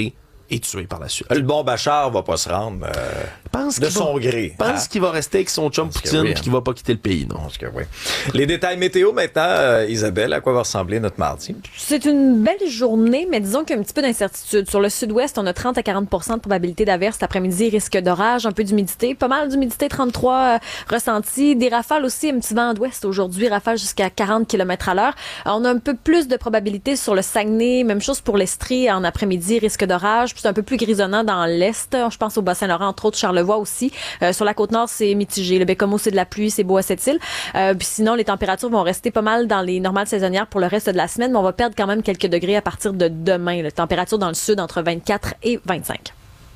et tué par la suite. Le bon Bachar va pas se rendre euh, pense de qu'il son va, gré. Je pense hein? qu'il va rester avec son chum Poutine oui, et hein? qu'il va pas quitter le pays. Non. Je pense que oui. Les détails météo maintenant, euh, Isabelle, à quoi va ressembler notre mardi? C'est une belle journée, mais disons qu'il y a un petit peu d'incertitude. Sur le sud-ouest, on a trente à quarante pour cent de probabilité d'averse cet après-midi, risque d'orage, un peu d'humidité, pas mal d'humidité, trente-trois euh, ressentis, des rafales aussi, un petit vent d'ouest aujourd'hui, rafales jusqu'à quarante kilomètres à l'heure. On a un peu plus de probabilité sur le Saguenay, même chose pour l'Estrie en après-midi, risque d'orage, puis c'est un peu plus grisonnant dans l'est. Je pense au Bas-Saint-Laurent, entre autres Charlevoix aussi. Euh, sur la Côte-Nord, c'est mitigé. Le Baie-Comeau, c'est de la pluie, c'est beau à cette île. Euh, puis sinon, les températures vont rester pas mal dans les normales saisonnières pour le reste de la semaine, mais on va perdre quand même quelques degrés à partir de demain. La température dans le sud entre vingt-quatre et vingt-cinq.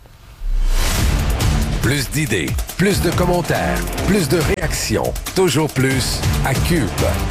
Plus d'idées, plus de commentaires, plus de réactions. Toujours plus à Cube.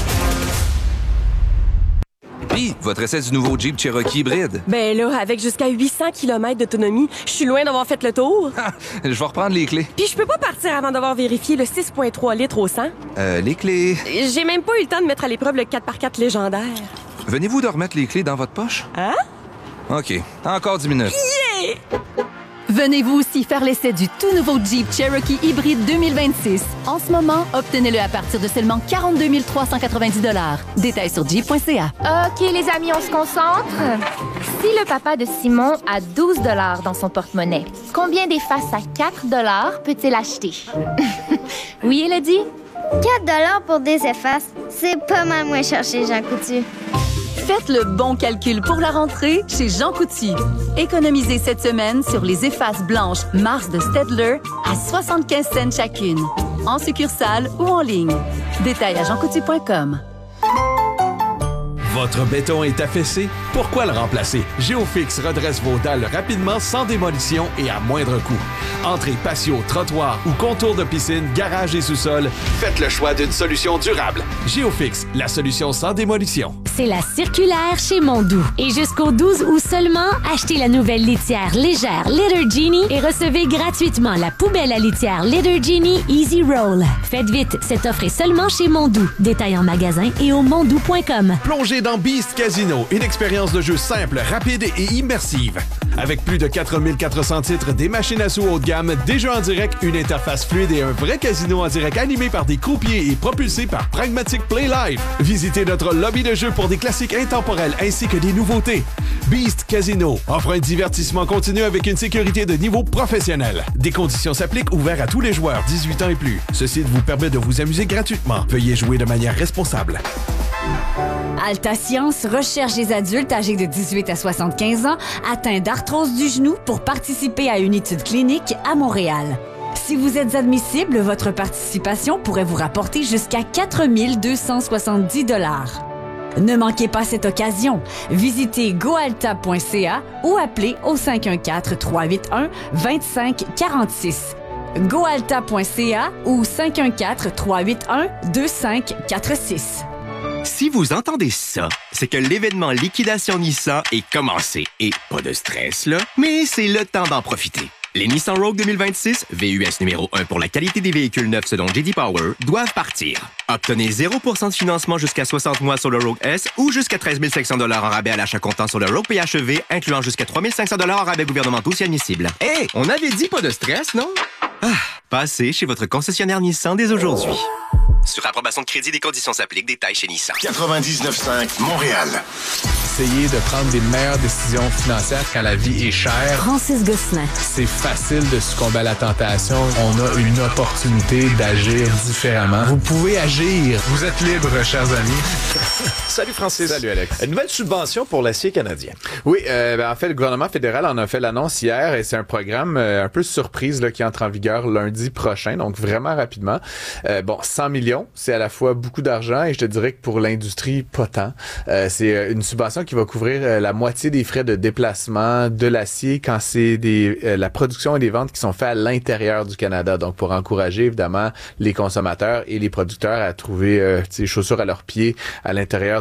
Puis, votre essai du nouveau Jeep Cherokee hybride. Ben là, avec jusqu'à huit cents kilomètres d'autonomie, je suis loin d'avoir fait le tour. Je vais reprendre les clés. Puis je peux pas partir avant d'avoir vérifié le six virgule trois litres au cent. Euh, les clés... J'ai même pas eu le temps de mettre à l'épreuve le quatre par quatre légendaire. Venez-vous de remettre les clés dans votre poche? Hein? OK. Encore dix minutes. Yeah! Venez-vous aussi faire l'essai du tout nouveau Jeep Cherokee hybride deux mille vingt-six. En ce moment, obtenez-le à partir de seulement quarante-deux mille trois cent quatre-vingt-dix dollars. Détails sur jeep point c a. OK, les amis, on se concentre. Si le papa de Simon a douze dollars dans son porte-monnaie, combien d'effaces à quatre dollars peut-il acheter? Oui, Elodie? quatre dollars pour des effaces, c'est pas mal moins cher chez Jean Coutu. Faites le bon calcul pour la rentrée chez Jean Coutu. Économisez cette semaine sur les effaces blanches Mars de Stedler à soixante-quinze cents chacune, en succursale ou en ligne. Détails à jean coutu point com. Votre béton est affaissé? Pourquoi le remplacer? Géofix redresse vos dalles rapidement, sans démolition et à moindre coût. Entrée, patio, trottoir ou contour de piscine, garage et sous-sol, faites le choix d'une solution durable. Géofix, la solution sans démolition. C'est la circulaire chez Mondou. Et jusqu'au douze août seulement, achetez la nouvelle litière légère Litter Genie et recevez gratuitement la poubelle à litière Litter Genie Easy Roll. Faites vite, cette offre est seulement chez Mondou. Détail en magasin et au mondou point com. Plongez dans Beast Casino, une expérience de jeu simple, rapide et immersive. Avec plus de quatre mille quatre cents titres, des machines à sous haut de gamme, des jeux en direct, une interface fluide et un vrai casino en direct animé par des croupiers et propulsé par Pragmatic Play Live. Visitez notre lobby de jeu pour des classiques intemporels ainsi que des nouveautés. Beast Casino offre un divertissement continu avec une sécurité de niveau professionnel. Des conditions s'appliquent, ouvert à tous les joueurs dix-huit ans et plus. Ce site vous permet de vous amuser gratuitement. Veuillez jouer de manière responsable. Alta Science recherche des adultes âgés de dix-huit à soixante-quinze ans atteints d'arthrose du genou pour participer à une étude clinique à Montréal. Si vous êtes admissible, votre participation pourrait vous rapporter jusqu'à quatre mille deux cent soixante-dix dollars. Ne manquez pas cette occasion. Visitez goalta point c a ou appelez au cinq un quatre, trois huit un, deux cinq quatre six. goalta point c a ou cinq un quatre, trois huit un, deux cinq quatre six. Si vous entendez ça, c'est que l'événement Liquidation Nissan est commencé. Et pas de stress, là, mais c'est le temps d'en profiter. Les Nissan Rogue deux mille vingt-six, V U S numéro un pour la qualité des véhicules neufs selon J D Power, doivent partir. Obtenez zéro pour cent de financement jusqu'à soixante mois sur le Rogue S ou jusqu'à treize mille cinq cents dollars en rabais à l'achat comptant sur le Rogue P H E V, incluant jusqu'à trois mille cinq cents dollars en rabais gouvernementaux si admissible. Hé, hey, on avait dit pas de stress, non? Ah, passez chez votre concessionnaire Nissan dès aujourd'hui. Sur approbation de crédit, des conditions s'appliquent. Détails chez Nissan. quatre-vingt-dix-neuf virgule cinq Montréal. Essayer de prendre des meilleures décisions financières quand la vie est chère. Francis Gosselin. C'est facile de succomber à la tentation. On a une opportunité d'agir différemment. Vous pouvez agir. Vous êtes libre, chers amis. Salut Francis. Salut Alex. Une nouvelle subvention pour l'acier canadien. Oui, euh, ben, en fait, le gouvernement fédéral en a fait l'annonce hier et c'est un programme euh, un peu surprise là, qui entre en vigueur lundi prochain, donc vraiment rapidement. Euh, bon, cent millions, c'est à la fois beaucoup d'argent et je te dirais que pour l'industrie, pas tant. Euh, c'est une subvention qui va couvrir euh, la moitié des frais de déplacement de l'acier quand c'est des euh, la production et les ventes qui sont faites à l'intérieur du Canada. Donc, pour encourager évidemment les consommateurs et les producteurs à trouver euh, chaussures à leurs pieds à l'intérieur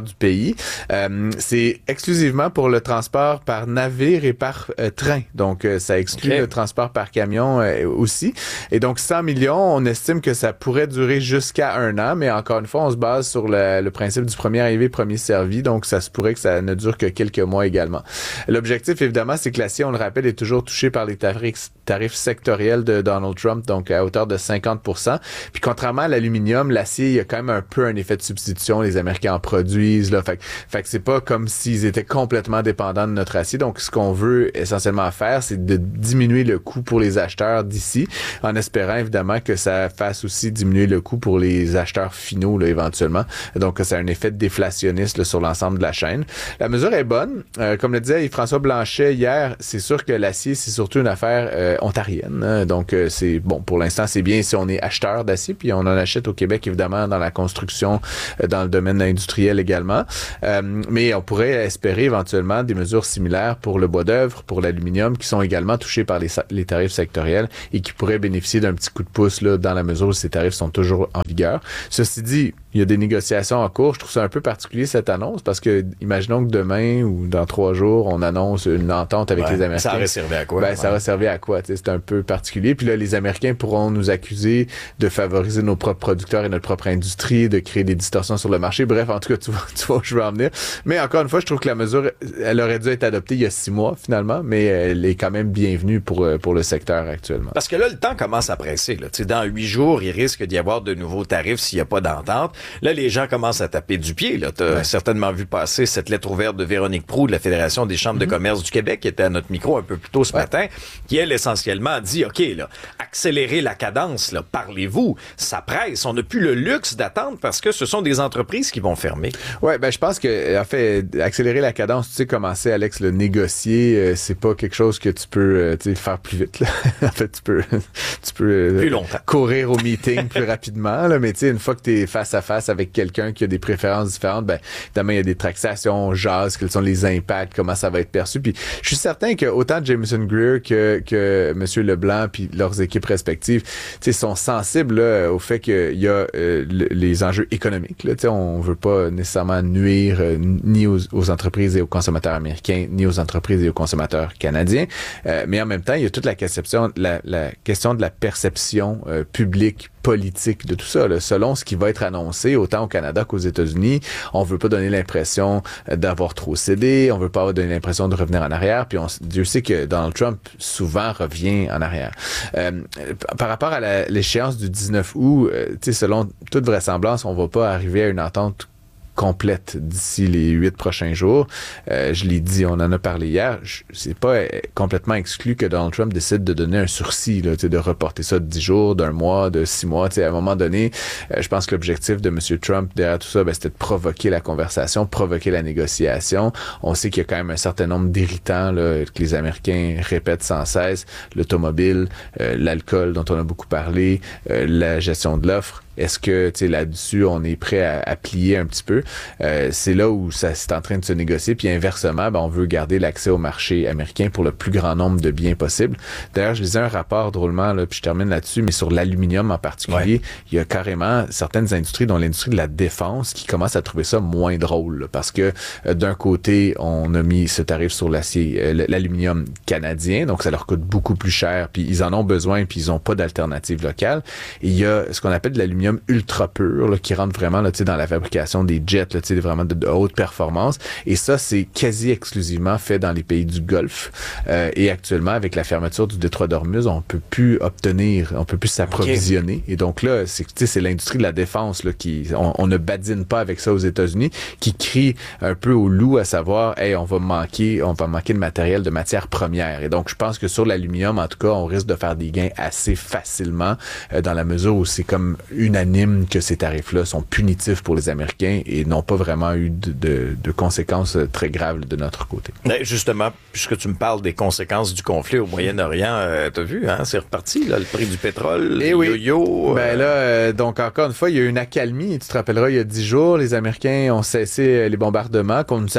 du pays. Euh, c'est exclusivement pour le transport par navire et par euh, train. Donc, euh, ça exclut okay. le transport par camion euh, aussi. Et donc, cent millions, on estime que ça pourrait durer jusqu'à un an, mais encore une fois, on se base sur le, le principe du premier arrivé, premier servi. Donc, ça se pourrait que ça ne dure que quelques mois également. L'objectif, évidemment, c'est que l'acier, on le rappelle, est toujours touché par les tarifs, tarifs sectoriels de Donald Trump, donc à hauteur de cinquante pour cent. Puis, contrairement à l'aluminium, l'acier, il y a quand même un peu un effet de substitution. Les Américains en produisent, là. Fait, fait que c'est pas comme s'ils étaient complètement dépendants de notre acier. Donc, ce qu'on veut essentiellement faire, c'est de diminuer le coût pour les acheteurs d'ici, en espérant évidemment que ça fasse aussi diminuer le coût pour les acheteurs finaux, là, éventuellement. Donc, ça a un effet déflationniste là, sur l'ensemble de la chaîne. La mesure est bonne. Euh, comme le disait François Blanchet hier, c'est sûr que l'acier, c'est surtout une affaire euh, ontarienne. Hein. Donc, euh, c'est bon, pour l'instant, c'est bien si on est acheteur d'acier, puis on en achète au Québec, évidemment, dans la construction, euh, dans le domaine industriel également. Euh, mais on pourrait espérer éventuellement des mesures similaires pour le bois d'œuvre, pour l'aluminium, qui sont également touchés par les, les tarifs sectoriels et qui pourraient bénéficier d'un petit coup de pouce là, dans la mesure où ces tarifs sont toujours en vigueur. Ceci dit, il y a des négociations en cours. Je trouve ça un peu particulier, cette annonce, parce que imaginons que demain ou dans trois jours, on annonce une entente avec ouais, les Américains. Ça aurait servi à quoi? Ben, ouais. ça aurait servi à quoi? C'est un peu particulier. Puis là, les Américains pourront nous accuser de favoriser nos propres producteurs et notre propre industrie, de créer des distorsions sur le marché. Bref, en tout cas, tu vois, tu vois où je veux en venir. Mais encore une fois, je trouve que la mesure, elle aurait dû être adoptée il y a six mois, finalement, mais elle est quand même bienvenue pour, pour le secteur actuellement. Parce que là, le temps commence à presser. Là. Dans huit jours, il risque d'y avoir de nouveaux tarifs s'il n'y a pas d'entente. Là, les gens commencent à taper du pied. Tu as ouais. certainement vu passer cette lettre ouverte de Véronique Proulx de la Fédération des chambres mm-hmm. de commerce du Québec, qui était à notre micro un peu plus tôt ce ouais. matin, qui, elle, essentiellement, dit, OK, là, accélérez la cadence, là, parlez-vous, ça presse. On n'a plus le luxe d'attendre parce que ce sont des entreprises qui vont fermer. Oui, ben je pense que, en fait, accélérer la cadence, tu sais, commencer, Alex, le négocier, euh, c'est pas quelque chose que tu peux, euh, tu sais, faire plus vite, là. En fait, tu peux, tu peux euh, plus longtemps. courir au meeting plus rapidement, là, mais tu sais, une fois que tu es face à face avec quelqu'un qui a des préférences différentes, ben, évidemment, il y a des tractations, on jase, quels sont les impacts, comment ça va être perçu. Puis, je suis certain que autant Jameson Greer que, que M. Leblanc puis leurs équipes respectives, tu sais, sont sensibles, là, au fait qu'il y a euh, le, les enjeux économiques, là, tu sais, on veut pas nécessairement nuire euh, ni aux, aux entreprises et aux consommateurs américains, ni aux entreprises et aux consommateurs canadiens. Euh, mais en même temps, il y a toute la question, la, la question de la perception euh, publique, politique de tout ça. Là. Selon ce qui va être annoncé, autant au Canada qu'aux États-Unis, on veut pas donner l'impression d'avoir trop cédé, on veut pas donner l'impression de revenir en arrière, puis on, Dieu sait que Donald Trump souvent revient en arrière. Euh, par rapport à la, l'échéance du dix-neuf août, euh, tu sais, selon toute vraisemblance, on va pas arriver à une entente complète d'ici les huit prochains jours. Euh, je l'ai dit, on en a parlé hier, je, c'est pas euh, complètement exclu que Donald Trump décide de donner un sursis, là, de reporter ça de dix jours, d'un mois, de six mois. À un moment donné, euh, je pense que l'objectif de M. Trump derrière tout ça, ben, c'était de provoquer la conversation, provoquer la négociation. On sait qu'il y a quand même un certain nombre d'irritants là, que les Américains répètent sans cesse, l'automobile, euh, l'alcool dont on a beaucoup parlé, euh, la gestion de l'offre. Est-ce que, tu sais, là-dessus, on est prêt à, à plier un petit peu? Euh, c'est là où ça c'est en train de se négocier. Puis inversement, ben, on veut garder l'accès au marché américain pour le plus grand nombre de biens possible. D'ailleurs, je lisais un rapport drôlement, là, puis je termine là-dessus, mais sur l'aluminium en particulier, ouais. il y a carrément certaines industries, dont l'industrie de la défense, qui commencent à trouver ça moins drôle. Là, parce que euh, d'un côté, on a mis ce tarif sur l'acier, euh, l'aluminium canadien, donc ça leur coûte beaucoup plus cher, puis ils en ont besoin, puis ils n'ont pas d'alternative locale. Et il y a ce qu'on appelle de l'aluminium ultra pur là, qui rentre vraiment là, dans la fabrication des jets, là, vraiment de, de haute performance. Et ça, c'est quasi exclusivement fait dans les pays du Golfe. Euh, et actuellement, avec la fermeture du détroit d'Ormuz, on peut plus obtenir, on peut plus s'approvisionner. Okay. Et donc là, c'est, c'est l'industrie de la défense là, qui, on, on ne badine pas avec ça aux États-Unis, qui crie un peu au loup à savoir, hey, on va manquer, on va manquer de matériel, de matières premières. Et donc, je pense que sur l'aluminium, en tout cas, on risque de faire des gains assez facilement euh, dans la mesure où c'est comme une unanime que ces tarifs-là sont punitifs pour les Américains et n'ont pas vraiment eu de, de, de conséquences très graves de notre côté. Justement, puisque tu me parles des conséquences du conflit au Moyen-Orient, euh, t'as vu, hein, c'est reparti, là, le prix du pétrole, et oui. yo-yo. Euh... Ben là, euh, donc encore une fois, il y a eu une accalmie. Tu te rappelleras, il y a dix jours, les Américains ont cessé les bombardements qu'on ne savait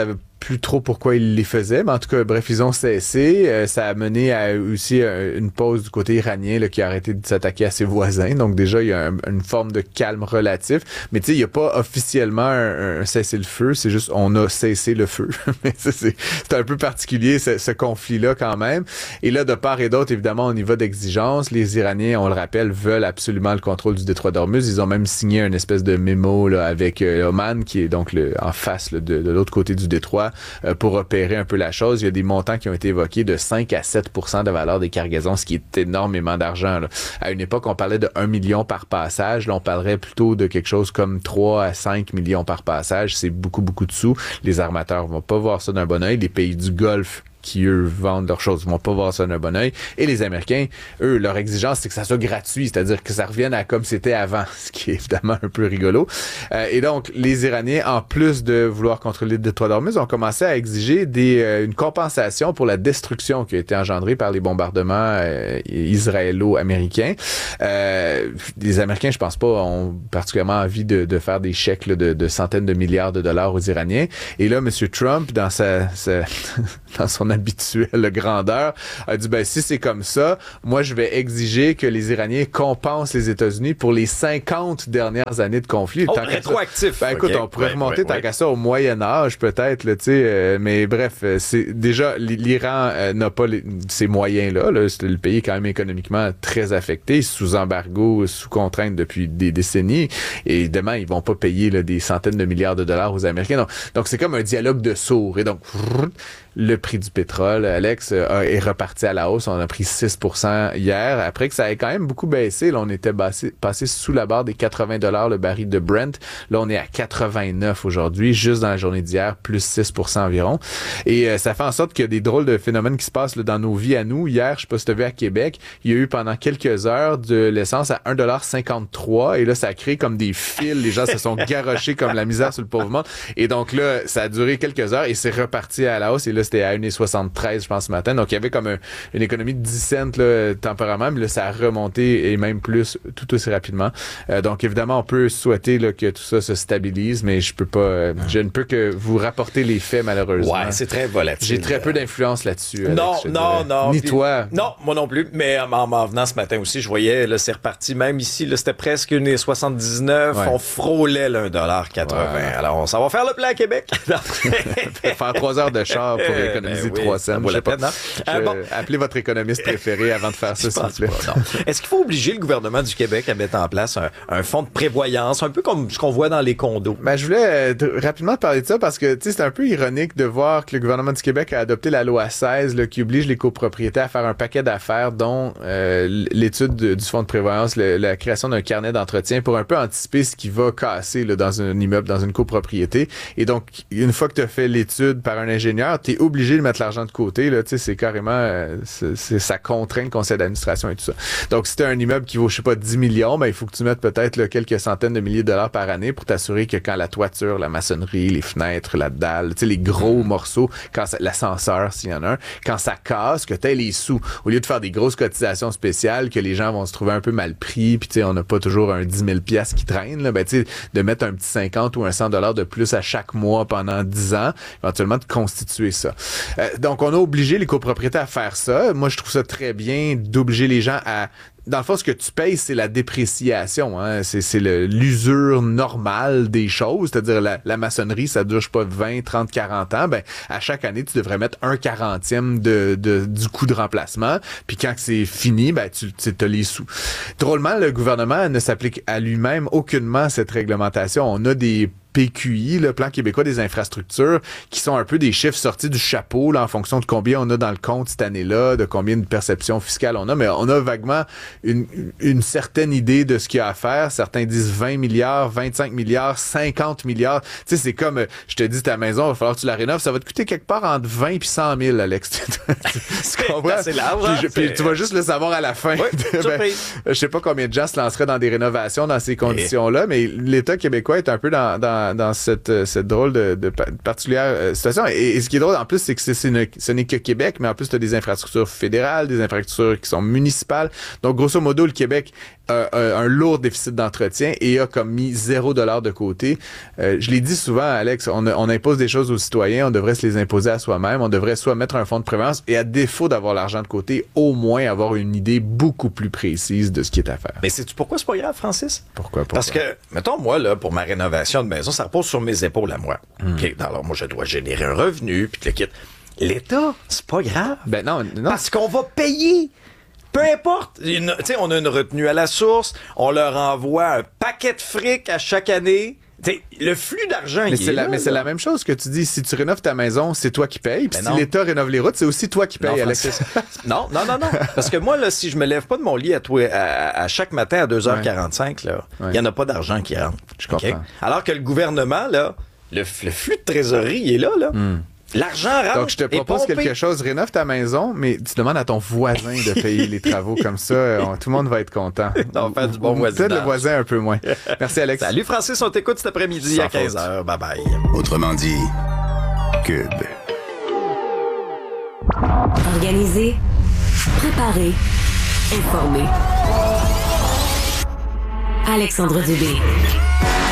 plus trop pourquoi ils les faisaient, mais en tout cas, bref, ils ont cessé. Euh, ça a mené à aussi euh, une pause du côté iranien là, qui a arrêté de s'attaquer à ses voisins. Donc déjà, il y a un, une forme de calme relatif. Mais tu sais, il n'y a pas officiellement un, un cessez-le-feu, c'est juste on a cessé le feu. Mais ça, c'est, c'est un peu particulier, ce, ce conflit-là quand même. Et là, de part et d'autre, évidemment, au niveau d'exigence, les Iraniens, on le rappelle, veulent absolument le contrôle du détroit d'Ormuz. Ils ont même signé une espèce de mémo là, avec euh, Oman, qui est donc le, en face là, de, de l'autre côté du détroit, euh, pour opérer un peu la chose. Il y a des montants qui ont été évoqués de cinq à sept pour cent de valeur des cargaisons, ce qui est énormément d'argent. Là. À une époque, on parlait de un million par passage. Là, on parlerait plutôt de quelque chose comme trois à cinq millions par passage. C'est beaucoup, beaucoup de sous. Les armateurs vont pas voir ça d'un bon œil. Les pays du Golfe qui, eux, vendent leurs choses, vont pas voir ça d'un bon œil. Et les Américains, eux, leur exigence, c'est que ça soit gratuit, c'est-à-dire que ça revienne à comme c'était avant, ce qui est évidemment un peu rigolo. Euh, et donc, les Iraniens, en plus de vouloir contrôler le détroit d'Ormuz, ont commencé à exiger des, euh, une compensation pour la destruction qui a été engendrée par les bombardements euh, israélo-américains. Euh, les Américains, je pense pas, ont particulièrement envie de, de faire des chèques là, de, de centaines de milliards de dollars aux Iraniens. Et là, M. Trump, dans sa, sa dans son habituelle grandeur, a dit, ben, si c'est comme ça, moi, je vais exiger que les Iraniens compensent les États-Unis pour les cinquante dernières années de conflit. Oh, rétroactif. Ben, écoute, okay. on pourrait ouais, remonter ouais, tant ouais. qu'à ça au Moyen-Âge, peut-être, là, tu sais, euh, mais bref, c'est, déjà, l'Iran euh, n'a pas les, ces moyens-là, là. Le pays est quand même économiquement très affecté, sous embargo, sous contrainte depuis des décennies, et évidemment, ils vont pas payer, là, des centaines de milliards de dollars aux Américains. Donc, donc c'est comme un dialogue de sourds, et donc, le prix du pétrole, Alex, euh, est reparti à la hausse. On a pris six pour cent hier, après que ça ait quand même beaucoup baissé. Là, on était bassé, passé sous la barre des quatre-vingts dollars le baril de Brent. Là, on est à quatre-vingt-neuf aujourd'hui, juste dans la journée d'hier, plus six pour cent environ. Et euh, ça fait en sorte qu'il y a des drôles de phénomènes qui se passent là, dans nos vies à nous. Hier, je sais pas si tu as vu à Québec, il y a eu pendant quelques heures de l'essence à un dollar cinquante-trois, et là, ça a créé comme des fils. Les gens se sont garochés comme la misère sur le pauvre monde. Et donc là, ça a duré quelques heures et c'est reparti à la hausse. Et là, c'était à un dollar soixante-treize, je pense, ce matin. Donc, il y avait comme un, une économie de dix cents là, temporairement, mais là, ça a remonté et même plus tout aussi rapidement. Euh, donc, évidemment, on peut souhaiter là, que tout ça se stabilise, mais je peux pas, euh, je ne peux que vous rapporter les faits, malheureusement. Ouais, c'est très volatile. J'ai très peu d'influence là-dessus. Alex, non, non, non. Ni puis, toi. Non, moi non plus. Mais en m'en venant ce matin aussi, je voyais, là, c'est reparti. Même ici, là, c'était presque un dollar soixante-dix-neuf. Ouais. On frôlait le un dollar quatre-vingts. Ouais. Alors, on s'en va faire le plein à Québec. Faire trois heures de char pour économiser ben oui, trois cents. Je sais pas. Je, euh, bon. Appelez votre économiste préféré avant de faire ça, s'il vous plaît. Pas, est-ce qu'il faut obliger le gouvernement du Québec à mettre en place un, un fonds de prévoyance, un peu comme ce qu'on voit dans les condos? Ben, je voulais euh, rapidement parler de ça parce que, tu sais, c'est un peu ironique de voir que le gouvernement du Québec a adopté la loi seize, là, qui oblige les copropriétaires à faire un paquet d'affaires, dont euh, l'étude de, du fonds de prévoyance, le, la création d'un carnet d'entretien pour un peu anticiper ce qui va casser là, dans un immeuble, dans une copropriété. Et donc, une fois que tu as fait l'étude par un ingénieur, tu es obligé de mettre l'argent de côté. Là, tu sais, c'est carrément, euh, c'est, c'est, ça contraint le conseil d'administration et tout ça. Donc, si tu as un immeuble qui vaut, je sais pas, dix millions, ben, il faut que tu mettes peut-être là, quelques centaines de milliers de dollars par année pour t'assurer que quand la toiture, la maçonnerie, les fenêtres, la dalle, tu sais, les gros morceaux, quand ça, l'ascenseur, s'il y en a un, quand ça casse, que tu aies les sous. Au lieu de faire des grosses cotisations spéciales, que les gens vont se trouver un peu mal pris, puis tu sais, on n'a pas toujours un dix mille piastres qui traîne, là, ben, tu sais, de mettre un petit cinquante ou un cent dollars de plus à chaque mois pendant dix ans, éventuellement de constituer ça. Euh, donc, on a obligé les copropriétaires à faire ça. Moi, je trouve ça très bien d'obliger les gens à... Dans le fond, ce que tu payes, c'est la dépréciation. Hein? C'est, c'est le, l'usure normale des choses. C'est-à-dire, la, la maçonnerie, ça dure, je sais pas, vingt, trente, quarante ans. Ben, à chaque année, tu devrais mettre un quarantième de, de, du coût de remplacement. Puis quand c'est fini, ben, tu, tu as les sous. Drôlement, le gouvernement ne s'applique à lui-même aucunement cette réglementation. On a des P Q I, le plan québécois des infrastructures, qui sont un peu des chiffres sortis du chapeau là, en fonction de combien on a dans le compte cette année-là, de combien de perceptions fiscales on a, mais on a vaguement une, une certaine idée de ce qu'il y a à faire. Certains disent vingt milliards, vingt-cinq milliards, cinquante milliards. Tu sais, c'est comme, je te dis, ta maison, il va falloir que tu la rénoves, ça va te coûter quelque part entre vingt et cent mille, Alex. Tu comprends? C'est large, puis, hein? je, puis tu vas juste le savoir à la fin. Oui, ben, je sais pas combien de gens se lanceraient dans des rénovations dans ces conditions-là, mais l'État québécois est un peu dans, dans dans cette, cette drôle de, de particulière situation. Et, et ce qui est drôle, en plus, c'est que c'est, c'est une, ce n'est que Québec, mais en plus, tu as des infrastructures fédérales, des infrastructures qui sont municipales. Donc, grosso modo, le Québec un, un, un lourd déficit d'entretien et a comme mis zéro dollar de côté. Euh, je l'ai dit souvent, Alex, on, on impose des choses aux citoyens, on devrait se les imposer à soi-même, on devrait soit mettre un fonds de prévoyance et à défaut d'avoir l'argent de côté, au moins avoir une idée beaucoup plus précise de ce qui est à faire. Mais sais-tu pourquoi c'est pas grave, Francis? Pourquoi, pourquoi? Parce que, mettons, moi, là, pour ma rénovation de maison, ça repose sur mes épaules à moi. Mm. Okay, alors, moi, je dois générer un revenu, puis le kit. L'État, c'est pas grave. Ben non, non. Parce qu'on va payer. Peu importe. Tu sais, on a une retenue à la source, on leur envoie un paquet de fric à chaque année. T'sais, le flux d'argent, mais il c'est est la, là, Mais là. c'est la même chose que tu dis. Si tu rénoves ta maison, c'est toi qui payes. Puis si non. l'État rénove les routes, c'est aussi toi qui payes, non, Alex. non, non, non, non. Parce que moi, là, si je me lève pas de mon lit à, toi, à, à chaque matin à deux heures quarante-cinq, là, il ouais. y en a pas d'argent qui rentre. Je comprends. Okay? Alors que le gouvernement, là, le, le flux de trésorerie, il est là, là. Mm. L'argent rentre. Donc, je te propose quelque chose. Rénove ta maison, mais tu demandes à ton voisin de payer les travaux. Comme ça, on, tout le monde va être content. On va faire du bon voisinage. Peut-être le voisin un peu moins. Merci, Alex. Salut, Francis. On t'écoute cet après-midi Sans à quinze heures. Bye bye. Autrement dit, Cube. Organiser, préparer, informer. Alexandre Dubé.